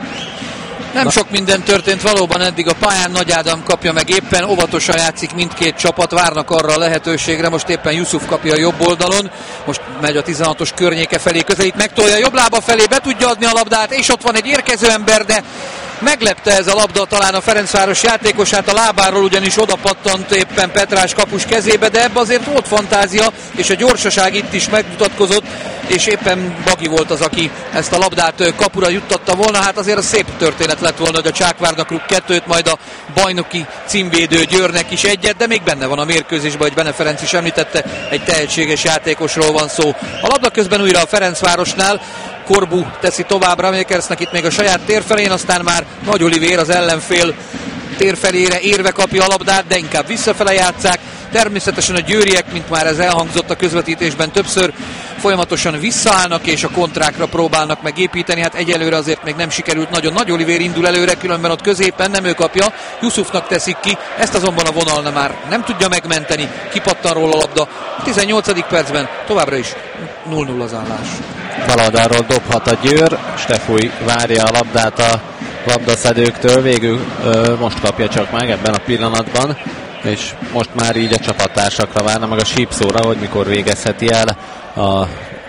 Nem sok minden történt valóban eddig a pályán, Nagy Ádám kapja meg éppen, óvatosan játszik mindkét csapat, várnak arra a lehetőségre, most éppen Yusuf kapja a jobb oldalon, most megy a tizenhatos környéke felé, közelít, megtolja jobb lába felé, be tudja adni a labdát, és ott van egy érkező ember, de meglepte ez a labda talán a Ferencváros játékosát, a lábáról ugyanis oda pattant éppen Petrás kapus kezébe, de ebbe azért volt fantázia, és a gyorsaság itt is megmutatkozott, és éppen Bagi volt az, aki ezt a labdát kapura juttatta volna. Hát azért a szép történet lett volna, hogy a Csákvárnak rúg kettőt, majd a bajnoki címvédő Győrnek is egyet, de még benne van a mérkőzésben, hogy Bene Ferenc is említette, egy tehetséges játékosról van szó. A labda közben újra a Ferencvárosnál, Corbu teszi tovább Ramireznek itt még a saját térfelén, aztán már Nagy Olivér az ellenfél térfelére érve kapja a labdát, de inkább visszafele játsszák. Természetesen a győriek, mint már ez elhangzott a közvetítésben többször, folyamatosan visszaállnak és a kontrákra próbálnak megépíteni. Hát egyelőre azért még nem sikerült nagyon. Nagy Olivér indul előre, különben ott középen nem ő kapja, Yusufnak teszik ki, ezt azonban a vonalna már nem tudja megmenteni, kipattan róla a labda. A tizennyolcadik percben továbbra is nulla nulla az állás. Baloldalról dobhat a Győr, Stefúj várja a labdát a labdaszedőktől, végül ö, most kapja csak meg ebben a pillanatban, és most már így a csapattársakra várna, meg a sípszóra, hogy mikor végezheti el a,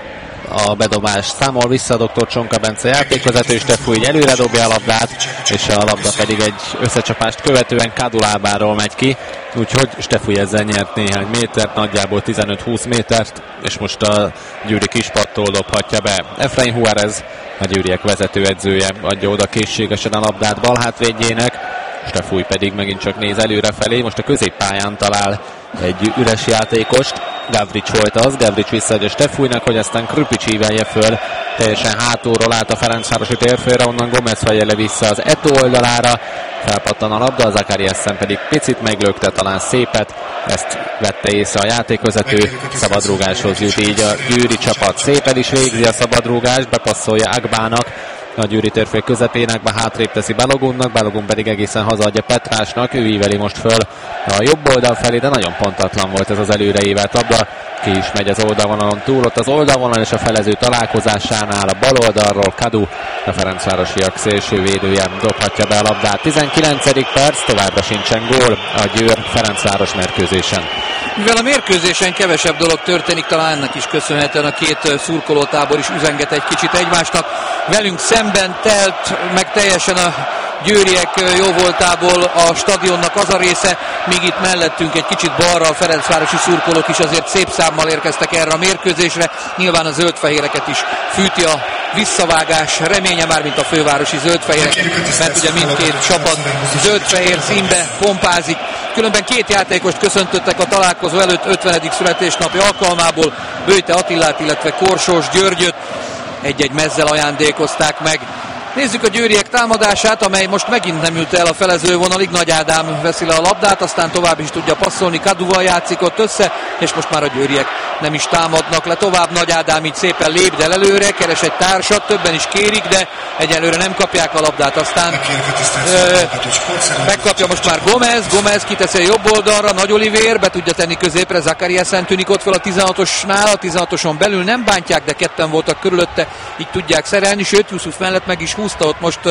a bedobás. Számol vissza a doktor Csonka Bence játékvezető, Stefúj így előre dobja a labdát, és a labda pedig egy összecsapást követően Kadu lábáról megy ki, úgyhogy Stefúj ezzel nyert néhány métert, nagyjából tizenöt-húsz métert, és most a győri kispattól dobhatja be. Efrain Juárez, a győriek vezetőedzője, adja oda készségesen a labdát balhátvédjének, Stefúj pedig megint csak néz előrefelé, most a középpályán talál egy üres játékost, Gavrics volt az, Gavrics visszaadja Stefújnak, hogy aztán Krüpics ívelje föl, teljesen hátulról állt a Ferencvárosi térfélre, onnan Gomez fejje le vissza az Eto'o oldalára, felpattan a labda, Zakariasen pedig picit meglökte talán szépet, ezt vette észre a játékvezető, szabadrúgáshoz jut így a győri csapat. Szépen is végzi a szabadrúgást, bepasszolja Agbának, a győri térfél közepének, be hátrébb teszi Balogunnak, Balogun pedig egészen hazaadja Petrásnak, ő íveli most föl a jobb oldal felé, de nagyon pontatlan volt ez az előreívelt labda, ki is megy az oldalvonalon túl, ott az oldalvonalon és a felező találkozásánál a bal oldalról Kadu, a ferencvárosiak szélsővédője dobhatja be a labdát. tizenkilencedik perc, továbbra sincsen gól a Győr Ferencváros mérkőzésen. Mivel a mérkőzésen kevesebb dolog történik, talán ennek is köszönhetően a két szurkolótábor is üzenget egy kicsit egymásnak. Velünk szemben telt meg teljesen a győriek jóvoltából a stadionnak az a része, míg itt mellettünk egy kicsit balra a ferencvárosi szurkolók is azért szép számmal érkeztek erre a mérkőzésre. Nyilván a zöldfehéreket is fűti a visszavágás reménye, már mint a fővárosi zöldfehérek, mert ugye mindkét csapat zöldfehér színbe pompázik. Különben két játékost köszöntöttek a találkozó előtt ötvenedik születésnapi alkalmából, Böjte Attilát, illetve Korsós Györgyöt egy-egy mezzel ajándékozták meg. Nézzük a győriek támadását, amely most megint nem ült el a felezővonalig. Nagy Ádám veszi le a labdát, aztán tovább is tudja passzolni, Kaduval játszik ott össze, és most már a győriek nem is támadnak le tovább. Nagy Ádám így szépen lépd el előre, keres egy társat, többen is kérik, de egyelőre nem kapják a labdát. Aztán ö, megkapja most már Gomez, Gomez kiteszi a jobb oldalra, Nagy Olivér be tudja tenni középre, Zakariasen tűnik ott fel a tizenhatosnál, a tizenhatoson belül nem bántják, de ketten voltak körülötte, így tudják szerelni, sőt Yusuf mellett meg is húzta ott most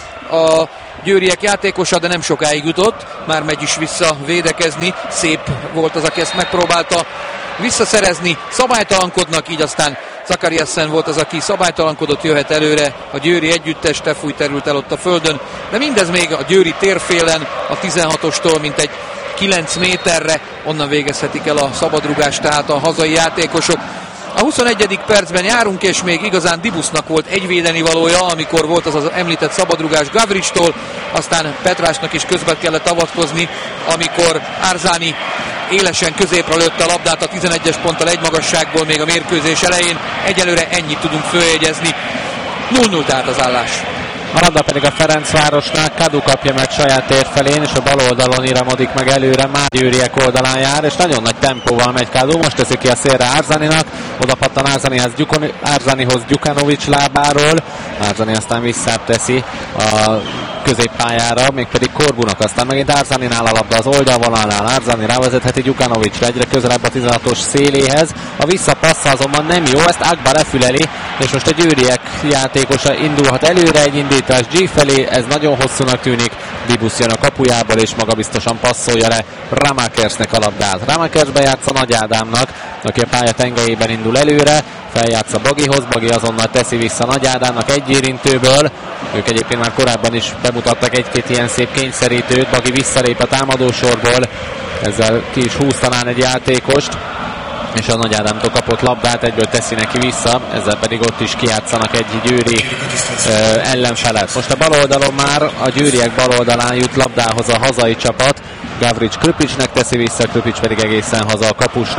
a győriek játékosa, de nem sokáig jutott, már megy is vissza védekezni, szép volt az, aki ezt megpróbálta visszaszerezni, szabálytalankodnak, így aztán Zakariasen volt az, aki szabálytalankodott, jöhet előre a győri együttes, Stefúj terült el ott a földön, de mindez még a győri térfélen, a tizenhatostól mintegy kilenc méterre, onnan végezhetik el a szabadrugást, tehát a hazai játékosok. A huszonegyedik percben járunk, és még igazán Dibusznak volt egy védeni valója, amikor volt az az említett szabadrugás Gavricstól, aztán Petrásnak is közben kellett avatkozni, amikor Arzani élesen középre lőtte a labdát a tizenegyes ponttal egy magasságból még a mérkőzés elején. Egyelőre ennyit tudunk följegyezni. nulla nulla tehát az állás. A labda pedig a Ferencvárosnál, Kadu kapja meg saját térfelén, és a bal oldalon iramodik meg előre, már győriek oldalán jár, és nagyon nagy tempóval megy Kadu, most teszi ki a szélre Arzaninak, oda pattan Arzanihoz, Gyukon, Arzanihoz Gyukanovics lábáról, Arzani aztán visszább teszi a középpályára, mégpedig Korbunak, aztán megint Arzaninál a labda az oldalvonalnál, Arzani rávezetheti Gyukanovicsra egyre közelebb a tizenhatos széléhez, a visszapassza azonban nem jó, ezt Agba lefüleli, és most a győriek játékosa indulhat előre, egy indítás G felé, ez nagyon hosszúnak tűnik, Dibusz jön a kapujából, és magabiztosan passzolja le Ramakersnek a labdát. Ramakers bejátsza Nagy Ádámnak, aki a pálya tengelyében indul előre, feljátsza Bagihoz, Bagi azonnal teszi vissza Nagy Ádámnak egy érintőből, ők egyébként már korábban is bemutattak egy-két ilyen szép kényszerítőt, Bagi visszalép a támadósorból, ezzel ki is húz talán egy játékost, és a Nagy Ádámtól kapott labdát egyből teszi neki vissza, ezzel pedig ott is kijátszanak egy győri ö, ellenfelet. Most a bal oldalon már a győriek bal oldalán jut labdához a hazai csapat, Gavrics Krüpicsnek teszi vissza, Krüpics pedig egészen haza a kapusnak.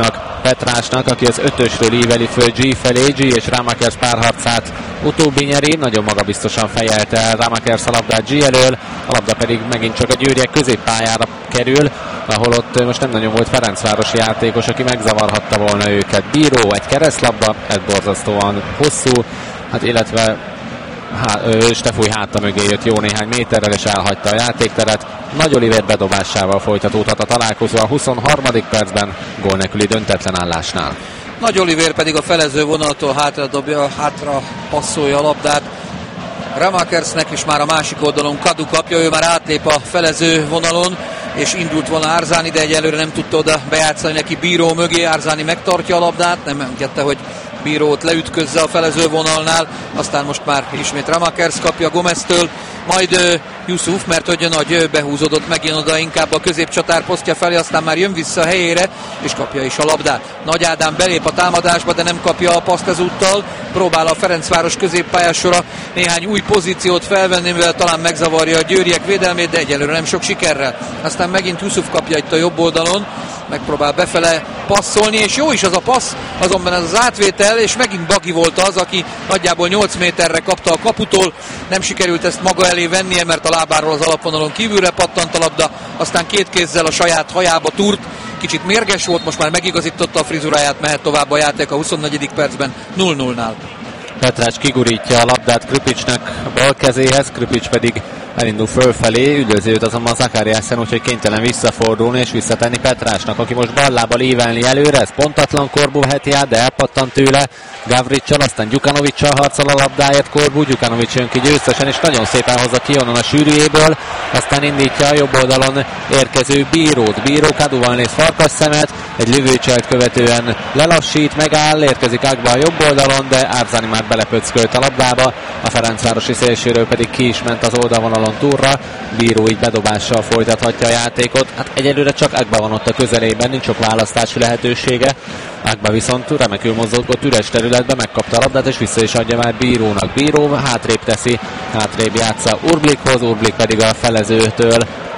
Petrásnak, aki az ötösről íveli föl G felé. G és Ramakers párharcát utóbbi nyeri, nagyon magabiztosan fejelte el Ramakers a labdát G elől, a labda pedig megint csak a győriek középpályára kerül, ahol ott most nem nagyon volt Ferencvárosi játékos, aki megzavarhatta volna őket. Bíró, egy keresztlabda, ez borzasztóan hosszú, hát illetve há, Stefúj háta mögé jött jó néhány méterrel és elhagyta a játékteret. Nagy Oliver bedobásával folytatódhat a találkozó a huszonharmadik percben gól nélküli döntetlen állásnál. Nagy Oliver pedig a felező vonaltól hátra dobja, hátra passzolja a labdát Ramakersnek, és már a másik oldalon Kadu kapja, ő már átlép a felező vonalon, és indult volna Árzáni, de egyelőre nem tudta oda bejátszani neki Bíró mögé. Árzáni megtartja a labdát, nem engedte, hogy Bírót leütközze a felező vonalnál, aztán most már ismét Ramakers kapja Gomeztől, majd uh, Yusuf, mert hogy nagy uh, behúzódott megint oda inkább a középcsatár posztja felé, aztán már jön vissza a helyére, és kapja is a labdát. Nagy Ádám belép a támadásba, de nem kapja a paszt ezúttal, próbál a Ferencváros középpályásora néhány új pozíciót felvenni, mivel talán megzavarja a győriek védelmét, de egyelőre nem sok sikerrel. Aztán megint Yusuf kapja itt a jobb oldalon, megpróbál befele passzolni, és jó is az a passz, azonban ez az átvétel, és megint Bagi volt az, aki nagyjából nyolc méterre kapta a kaputól, nem sikerült ezt maga elé vennie, mert a lábáról az alapvonalon kívülre pattant a labda, aztán két kézzel a saját hajába túrt, kicsit mérges volt, most már megigazította a frizuráját, mehet tovább a játék a huszonnegyedik percben nulla nullnál. Petrás kigurítja a labdát Krüpicsnek a bal kezéhez, Krüpics pedig elindul fölfelé, üldözi őt azonban Zakariasen, úgyhogy kénytelen visszafordulni és visszatenni Petrásnak, aki most ballábbal ívelni előre, ez pontatlan Korbu veheti át, de elpattant tőle Gavricsal, aztán Gyukanovicsal harcol a labdáért Korbu, Gyukanovics jön ki győztesen, és nagyon szépen hozza ki onnan a sűrűjéből, aztán indítja a jobb oldalon érkező Bírót. Bíró Kaduval néz farkas szemet, egy lövőcselt követően lelassít, megáll, érkezik Agba a jobb oldalon, de Árzáni már belepöckölt a labdába, a Ferencvárosi szélsőről pedig ki is ment az oldalvonalon túlra, Bíró így bedobással folytathatja a játékot, hát egyelőre csak Agba van ott a közelében, nincs sok választási lehetősége, Agba viszont remekül mozogott üres területbe, megkapta a labdát és vissza is adja már Bírónak. Bíró hátrébb teszi, hátrébb játsza Urblikhoz, Urblik pedig a felezőtől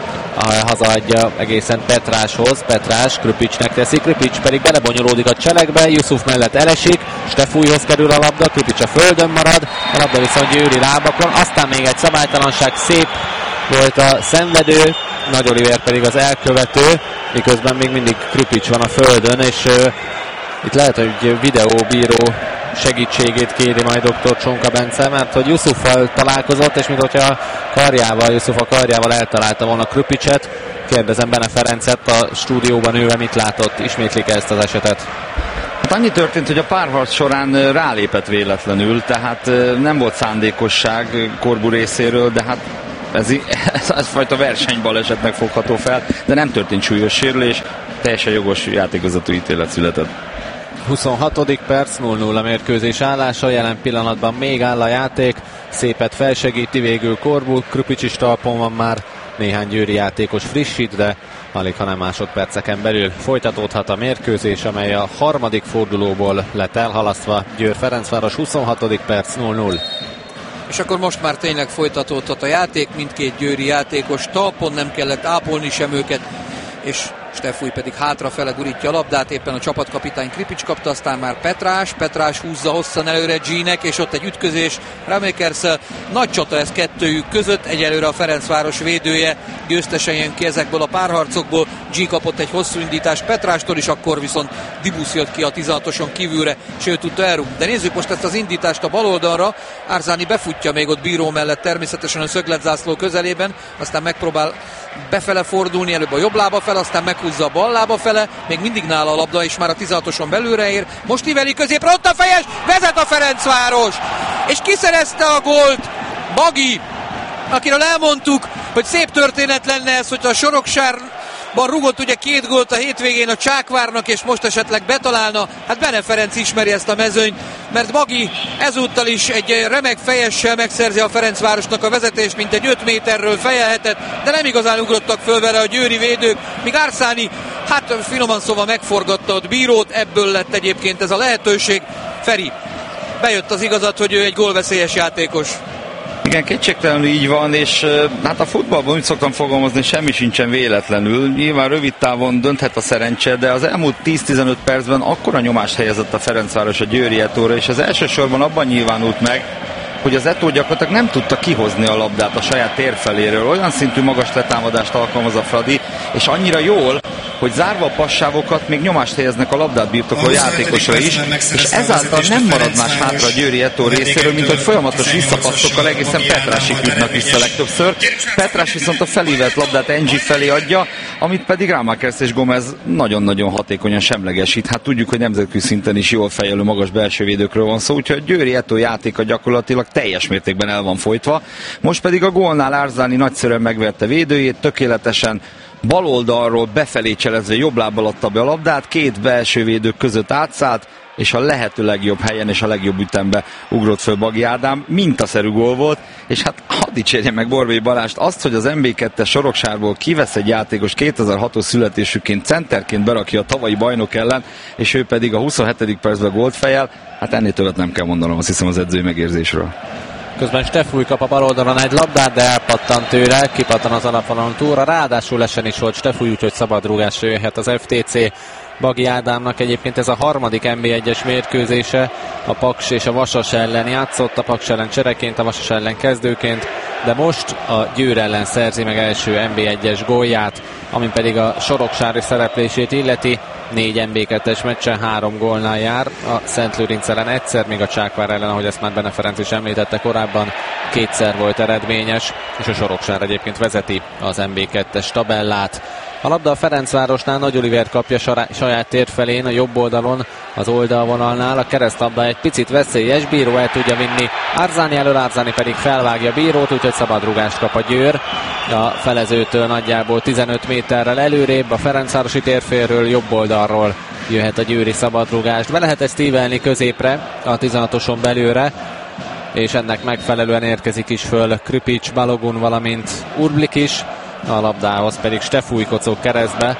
hazaadja egészen Petráshoz, Petrás Krüpicsnek teszi, Krüpics pedig belebonyolódik a cselekbe, Yusuf mellett elesik, Stefújhoz kerül a labda, Krüpics a földön marad, a labda viszont győri lábakon, aztán még egy szabálytalanság, szép volt a szenvedő, Nagy Oliver pedig az elkövető, miközben még mindig Krüpics van a földön, és uh, itt lehet, hogy videóbíró segítségét kéri majd doktor Csonka Bence, mert hogy Yusuffal találkozott, és mintha karjával, Yusuf a karjával eltalálta volna Krüpicset. Kérdezem Bene Ferencet, a stúdióban ő mit látott, ismétlik ezt az esetet? Hát annyi történt, hogy a párharc során rálépett véletlenül, tehát nem volt szándékosság Korbu részéről, de hát ez, ez, ez fajta versenybalesetnek fogható fel, de nem történt súlyos sérülés, teljesen jogos játékozatú ítélet született. huszonhatodik perc, nulla nulla mérkőzés állása, jelen pillanatban még áll a játék, szépet felsegíti végül Korbu, Krüpics is talpon van már, néhány győri játékos frissít, de alig hanem másodperceken belül folytatódhat a mérkőzés, amely a harmadik fordulóból lett elhalasztva. Győr Ferencváros, huszonhatodik perc, nulla nulla. És akkor most már tényleg folytatódhat a játék, mindkét győri játékos talpon, nem kellett ápolni sem őket, és Stefúj pedig hátrafele gurítja a labdát, éppen a csapatkapitány Krüpics kapta, aztán már Petrás, Petrás húzza hosszan előre G-nek, és ott egy ütközés Ramakers, nagy csata ez kettőjük között, egyelőre a Ferencváros védője győztesen jön ki ezekből a párharcokból, G kapott egy hosszú indítást Petrástól is, akkor viszont Dibusz jött ki a tizenhatoson kívülre, és ő tudta elrúgni. De nézzük most ezt az indítást a bal oldalra, Árzáni befutja még ott Bíró mellett, természetesen a szögletzászló közelében, aztán megpróbál befele fordulni, előbb a jobb lába fel, aztán meghúzza a bal lába fele, még mindig nála a labda, és már a tizenhatoson belőle ér, most íveli középre, ott a fejes, vezet a Ferencváros, és kiszerezte a gólt Bagi, akiről elmondtuk, hogy szép történet lenne ez, hogyha a Soroksárban rugott ugye két gólt a hétvégén a Csákvárnak, és most esetleg betalálna, hát Bene Ferenc ismeri ezt a mezőnyt, mert Bagi ezúttal is egy remek fejessel megszerzi a Ferencvárosnak a vezetést, mint egy öt méterről fejelhetett, de nem igazán ugrottak föl vele a győri védők, míg Árszáni, hát finoman szóval megforgatta ott Bírót, ebből lett egyébként ez a lehetőség. Feri, bejött az igazat, hogy ő egy gólveszélyes játékos. Igen, kétségtelenül így van, és hát a futballban úgy szoktam fogalmazni, semmi sincsen véletlenül. Nyilván rövid távon dönthet a szerencse, de az elmúlt tíz-tizenöt percben akkora nyomást helyezett a Ferencváros a Győri Etóra, és az elsősorban abban nyilvánult meg, hogy az Etó gyakorlatilag nem tudta kihozni a labdát a saját térfeléről. Olyan szintű magas letámadást alkalmaz a Fradi, és annyira jól, hogy zárva a passávokat még nyomást helyeznek a labdát birtokló játékosra is, és ezáltal nem marad más hátra a Győri Etó részéről, mint hogy folyamatos visszapasszokkal egészen Petrásig jutnak vissza legtöbbször. Petrás viszont a felívelt labdát Engi felé adja, amit pedig Rámakers és Gomez nagyon-nagyon hatékonyan semlegesít. Hát tudjuk, hogy nemzetközi szinten is jól fejelő magas belsővédőkről van szó, úgyhogy a Győri Etó játéka gyakorlatilag teljes mértékben el van folytva. Most pedig a gólnál Arzani nagyszerűen megverte védőjét, tökéletesen bal oldalról befelé cselezve jobb lábbal adta be a labdát, két belső védők között átszállt, és a lehető legjobb helyen és a legjobb ütembe ugrott föl Bagi Ádám. Mintaszerű gól volt, és hát hadd dicsérjem meg Borbély Balást, azt, hogy az en bé kettes Soroksárból kivesz egy játékos kétezer-hatos születésűként centerként berakja a tavalyi bajnok ellen, és ő pedig a huszonhetedik percben gólt fejel, hát ennél többet nem kell mondanom, azt hiszem, az edzői megérzésről. Közben Stefúj kap a bal oldalon egy labdát, de elpattant tőle, kipattan az alapvonalon túlra, ráadásul lesen is volt Stefúj, úgyhogy szabadrúgásra jöhet az ef té cé. Bagi Ádámnak egyébként ez a harmadik en bé egyes mérkőzése, a Paks és a Vasas ellen játszott, a Paks ellen csereként, a Vasas ellen kezdőként, de most a Győr ellen szerzi meg első en bé egyes gólját, amin pedig a soroksári szereplését illeti. Négy en bé kettes meccsen három gólnál jár, a Szentlőrinc ellen egyszer, még a Csákvár ellen, ahogy ezt már Bene Ferenc is említette korábban, kétszer volt eredményes, és a Soroksár egyébként vezeti az en bé kettes tabellát. A labda a Ferencvárosnál Nagy Oliver kapja saját térfelén, a jobb oldalon, az oldalvonalnál, a keresztlabda egy picit veszélyes, Bíró el tudja vinni Arzani elől, Arzani pedig felvágja Bírót, úgyhogy szabadrúgást kap a Győr. A felezőtől nagyjából tizenöt méterrel előrébb, a Ferencvárosi térfélről, jobb oldalról jöhet a győri szabadrúgást. Be lehet ezt ívelni középre, a tizenhatoson belőle, és ennek megfelelően érkezik is föl Krüpics, Balogun, valamint Urblik is. A labdához pedig Stefúj kocog keresztbe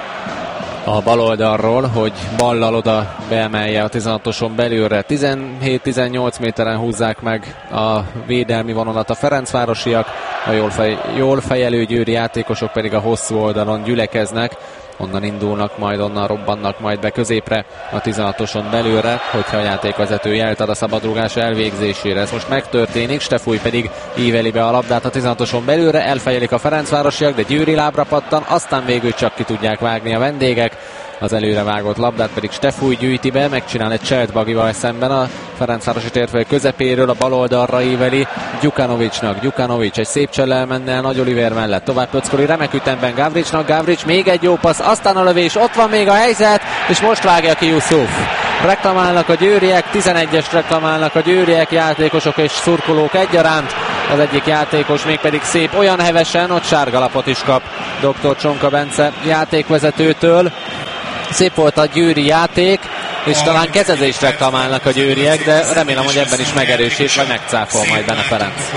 a bal oldalról, hogy ballal oda beemelje a tizenhatoson belülre. tizenhét-tizennyolc méteren húzzák meg a védelmi vonalat a ferencvárosiak, a jól, fej, jól fejelő győri játékosok pedig a hosszú oldalon gyülekeznek. Onnan indulnak, majd onnan robbannak majd be középre a tizenhatoson belőle, hogyha a játékvezető jelt ad a szabadrúgás elvégzésére. Ez most megtörténik, Stefúj pedig íveli be a labdát a tizenhatoson belőle, elfejelik a ferencvárosiak, de győri lábra pattan, aztán végül csak ki tudják vágni a vendégek. Az előre vágott labdát pedig Stefúj gyűjti be, megcsinál egy cselt Bagival szemben a Ferencvárosi térfél közepéről, a bal oldalra íveli Gyukanovicsnak. Gyukanovics egy szép csellel menne el Nagy Oliver mellett. Tovább pöckoli remek ütemben Gavricsnak, Gavrics még egy jó passz, aztán a lövés, ott van még a helyzet, és most vágja ki Yusuf. Reklamálnak a győriek, tizenegyest reklamálnak a győriek, játékosok és szurkolók egyaránt. Az egyik játékos még pedig szép olyan hevesen, ott sárgalapot is kap doktor Csonka Bence játékvezetőtől. Szép volt a győri játék, és talán kezezést reklamálnak a győriek, de remélem, hogy ebben is megerősít, vagy megcáfol majd Bene Ferenc.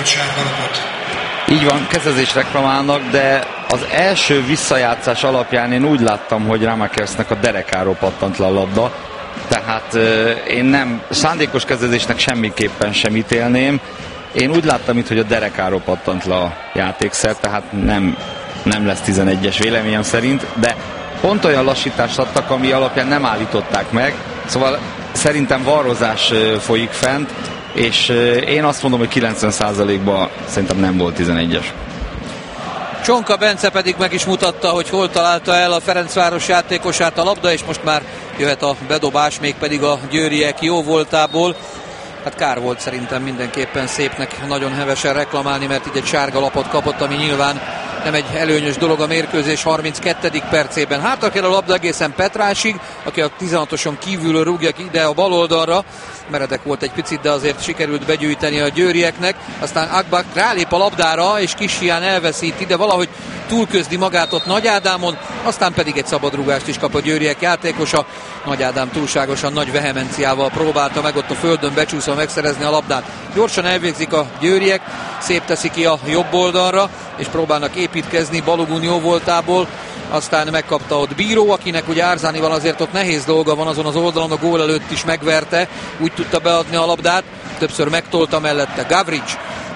Így van, kezezést reklamálnak, de az első visszajátszás alapján én úgy láttam, hogy Ramakersnek a derekáról pattant le a labda, tehát én nem szándékos kezezésnek semmiképpen sem ítélném. Én úgy láttam itt, hogy a derekáról pattant le a játékszer, tehát nem, nem lesz tizenegyes véleményem szerint, de pont olyan lassítást adtak, ami alapján nem állították meg, szóval szerintem varrozás folyik fent, és én azt mondom, hogy kilencven százalékban szerintem nem volt tizenegyes. Csonka Bence pedig meg is mutatta, hogy hol találta el a Ferencváros játékosát a labda, és most már jöhet a bedobás, mégpedig a győriek jó voltából. Hát kár volt szerintem mindenképpen Szépnek nagyon hevesen reklamálni, mert így egy sárga lapot kapott, ami nyilván nem egy előnyös dolog a mérkőzés harminckettedik percében. Hátra kell a labda egészen Petrásig, aki a tizenhatoson kívülről rúgja ide a bal oldalra. Meredek volt egy picit, de azért sikerült begyűjteni a győrieknek. Aztán Akbak rálép a labdára, és kis hián elveszíti, de valahogy túlközdi magát ott Nagy Ádámon, aztán pedig egy szabadrúgást is kap a győriek játékosa. Nagy Ádám túlságosan nagy vehemenciával próbálta meg ott a földön becsúszva megszerezni a labdát. Gyorsan elvégzik a győriek, szép teszi ki a jobb oldalra, és próbálnak építkezni Balogun jó voltából. Aztán megkapta ott Bíró, akinek ugye Árzánival azért ott nehéz dolga van, azon az oldalon a gól előtt is megverte, úgy tudta beadni a labdát, többször megtolta mellette Gavrics,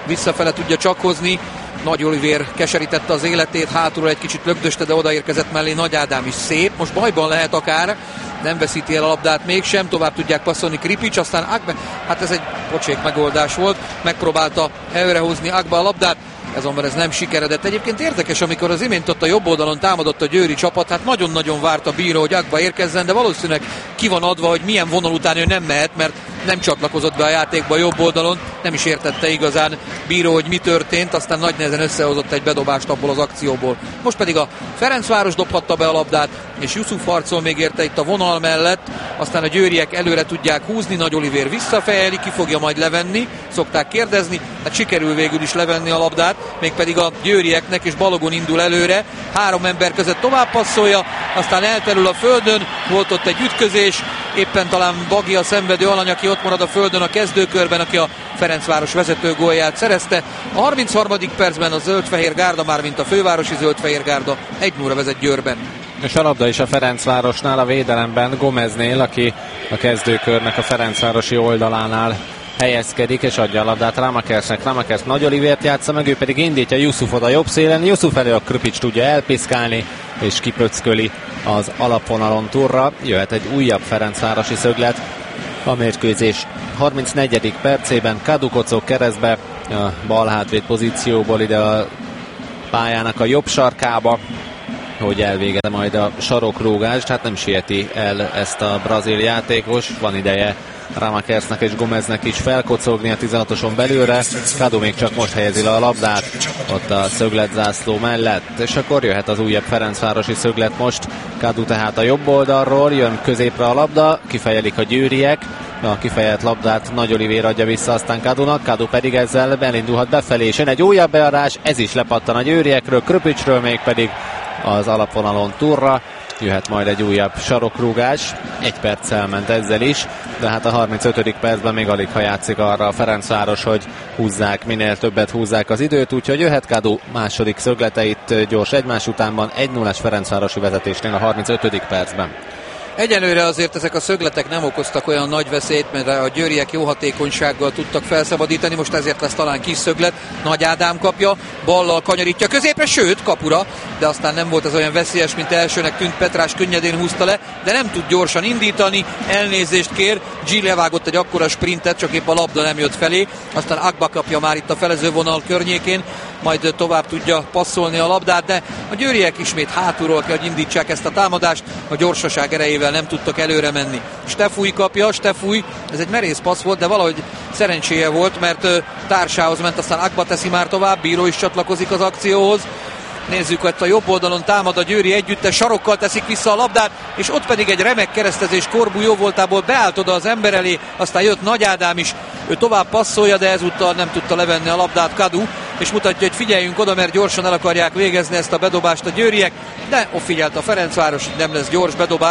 visszafele tudja csak hozni. Nagy Olivér keserítette az életét, hátulról egy kicsit lögdöste, de odaérkezett mellé Nagy Ádám is szép. Most bajban lehet akár, nem veszíti el a labdát mégsem, tovább tudják passzolni Kripics, aztán Agbe, hát ez egy pocsék megoldás volt, megpróbálta előrehozni Agbe a labdát, azonban ez nem sikeredett. Egyébként érdekes, amikor az imént ott a jobb oldalon támadott a győri csapat, hát nagyon-nagyon várt a bíró, hogy Agba érkezzen, de valószínűleg ki van adva, hogy milyen vonal után ő nem mehet, mert nem csatlakozott be a játékba a jobb oldalon, nem is értette igazán bíró, hogy mi történt, aztán nagy nehezen összehozott egy bedobást abból az akcióból. Most pedig a Ferencváros dobhatta be a labdát, és Jusuf harcol még érte itt a vonal mellett, aztán a győriek előre tudják húzni, Nagy Olivér visszafejeli, ki fogja majd levenni, szokták kérdezni, hát sikerül végül is levenni a labdát, mégpedig a győrieknek, és Balogun indul előre, három ember között tovább passzolja, aztán elterül a földön, volt ott egy ütközés, éppen talán Bagi a szenvedő alany, aki ott marad a földön a kezdőkörben, aki a Ferencváros vezető gólját szerezte. A harmincharmadik percben a zöld-fehér gárda, már mint a fővárosi zöld-fehér gárda, egy nulla vezet Győrben. És a labda is a Ferencvárosnál, a védelemben Gomeznél, aki a kezdőkörnek a Ferencvárosi oldalánál helyezkedik, és adja a labdát Ramakersnek. Ramakers Nagy Olivért játsza meg, ő pedig indítja Jusufot a jobb szélen. Jusuf elő a Kripics tudja elpiszkálni, és kipöcköli az alapvonalon turra. Jöhet egy újabb Ferencvárosi szöglet a mérkőzés harmincnegyedik percében. Kadu kocog keresztbe a bal hátvéd pozícióból ide a pályának a jobb sarkába, hogy elvégezze majd a sarokrúgást, hát nem sieti el ezt a brazil játékos, van ideje Ramakersnek és Gomeznek is felkocogni a tizenhatoson belőle. Kadu még csak most helyezi le a labdát ott a szögletzászló mellett, és akkor jöhet az újabb Ferencvárosi szöglet most. Kadu tehát a jobb oldalról, jön középre a labda, kifejelik a győriek, a kifejelt labdát Nagy Olivér adja vissza aztán Kadunak, Kadu pedig ezzel elindulhat befelé, és jön egy újabb beadás, ez is lepattan a győriekről, Kröpicsről még pedig az alapvonalon turra. Jöhet majd egy újabb sarokrúgás, egy perccel ment ezzel is, de hát a harmincötödik percben még alig ha játszik arra a Ferencváros, hogy húzzák, minél többet húzzák az időt, úgyhogy jöhet Kadu második szögleteit gyors egymás utánban, egy nullás Ferencvárosi vezetésnél a harmincötödik percben. Egyelőre azért ezek a szögletek nem okoztak olyan nagy veszélyt, mert a győriek jó hatékonysággal tudtak felszabadítani, most ezért lesz talán kis szöglet. Nagy Ádám kapja, ballal kanyarítja középre, sőt kapura, de aztán nem volt ez olyan veszélyes, mint elsőnek tűnt. Petrás könnyedén húzta le, de nem tud gyorsan indítani, elnézést kér, G levágott egy akkora sprintet, csak épp a labda nem jött felé, aztán Agba kapja már itt a felezővonal környékén, majd tovább tudja passzolni a labdát, de a győriek ismét hátulról kell, hogy indítsák ezt a támadást, a gyorsaság erejével nem tudtak előre menni. Stefúj kapja, Stefúj, ez egy merész passz volt, de valahogy szerencséje volt, mert társához ment, aztán Agba teszi már tovább, bíró is csatlakozik az akcióhoz. Nézzük, hogy a jobb oldalon támad a Győri együttes, sarokkal teszik vissza a labdát, és ott pedig egy remek keresztezés Korbu jó voltából beállt oda az ember elé, aztán jött Nagy Ádám is, ő tovább passzolja, de ezúttal nem tudta levenni a labdát Kadu, és mutatja, hogy figyeljünk oda, mert gyorsan el akarják végezni ezt a bedobást a győriek, de ott figyelt a Ferencváros, nem lesz gyors bedobás.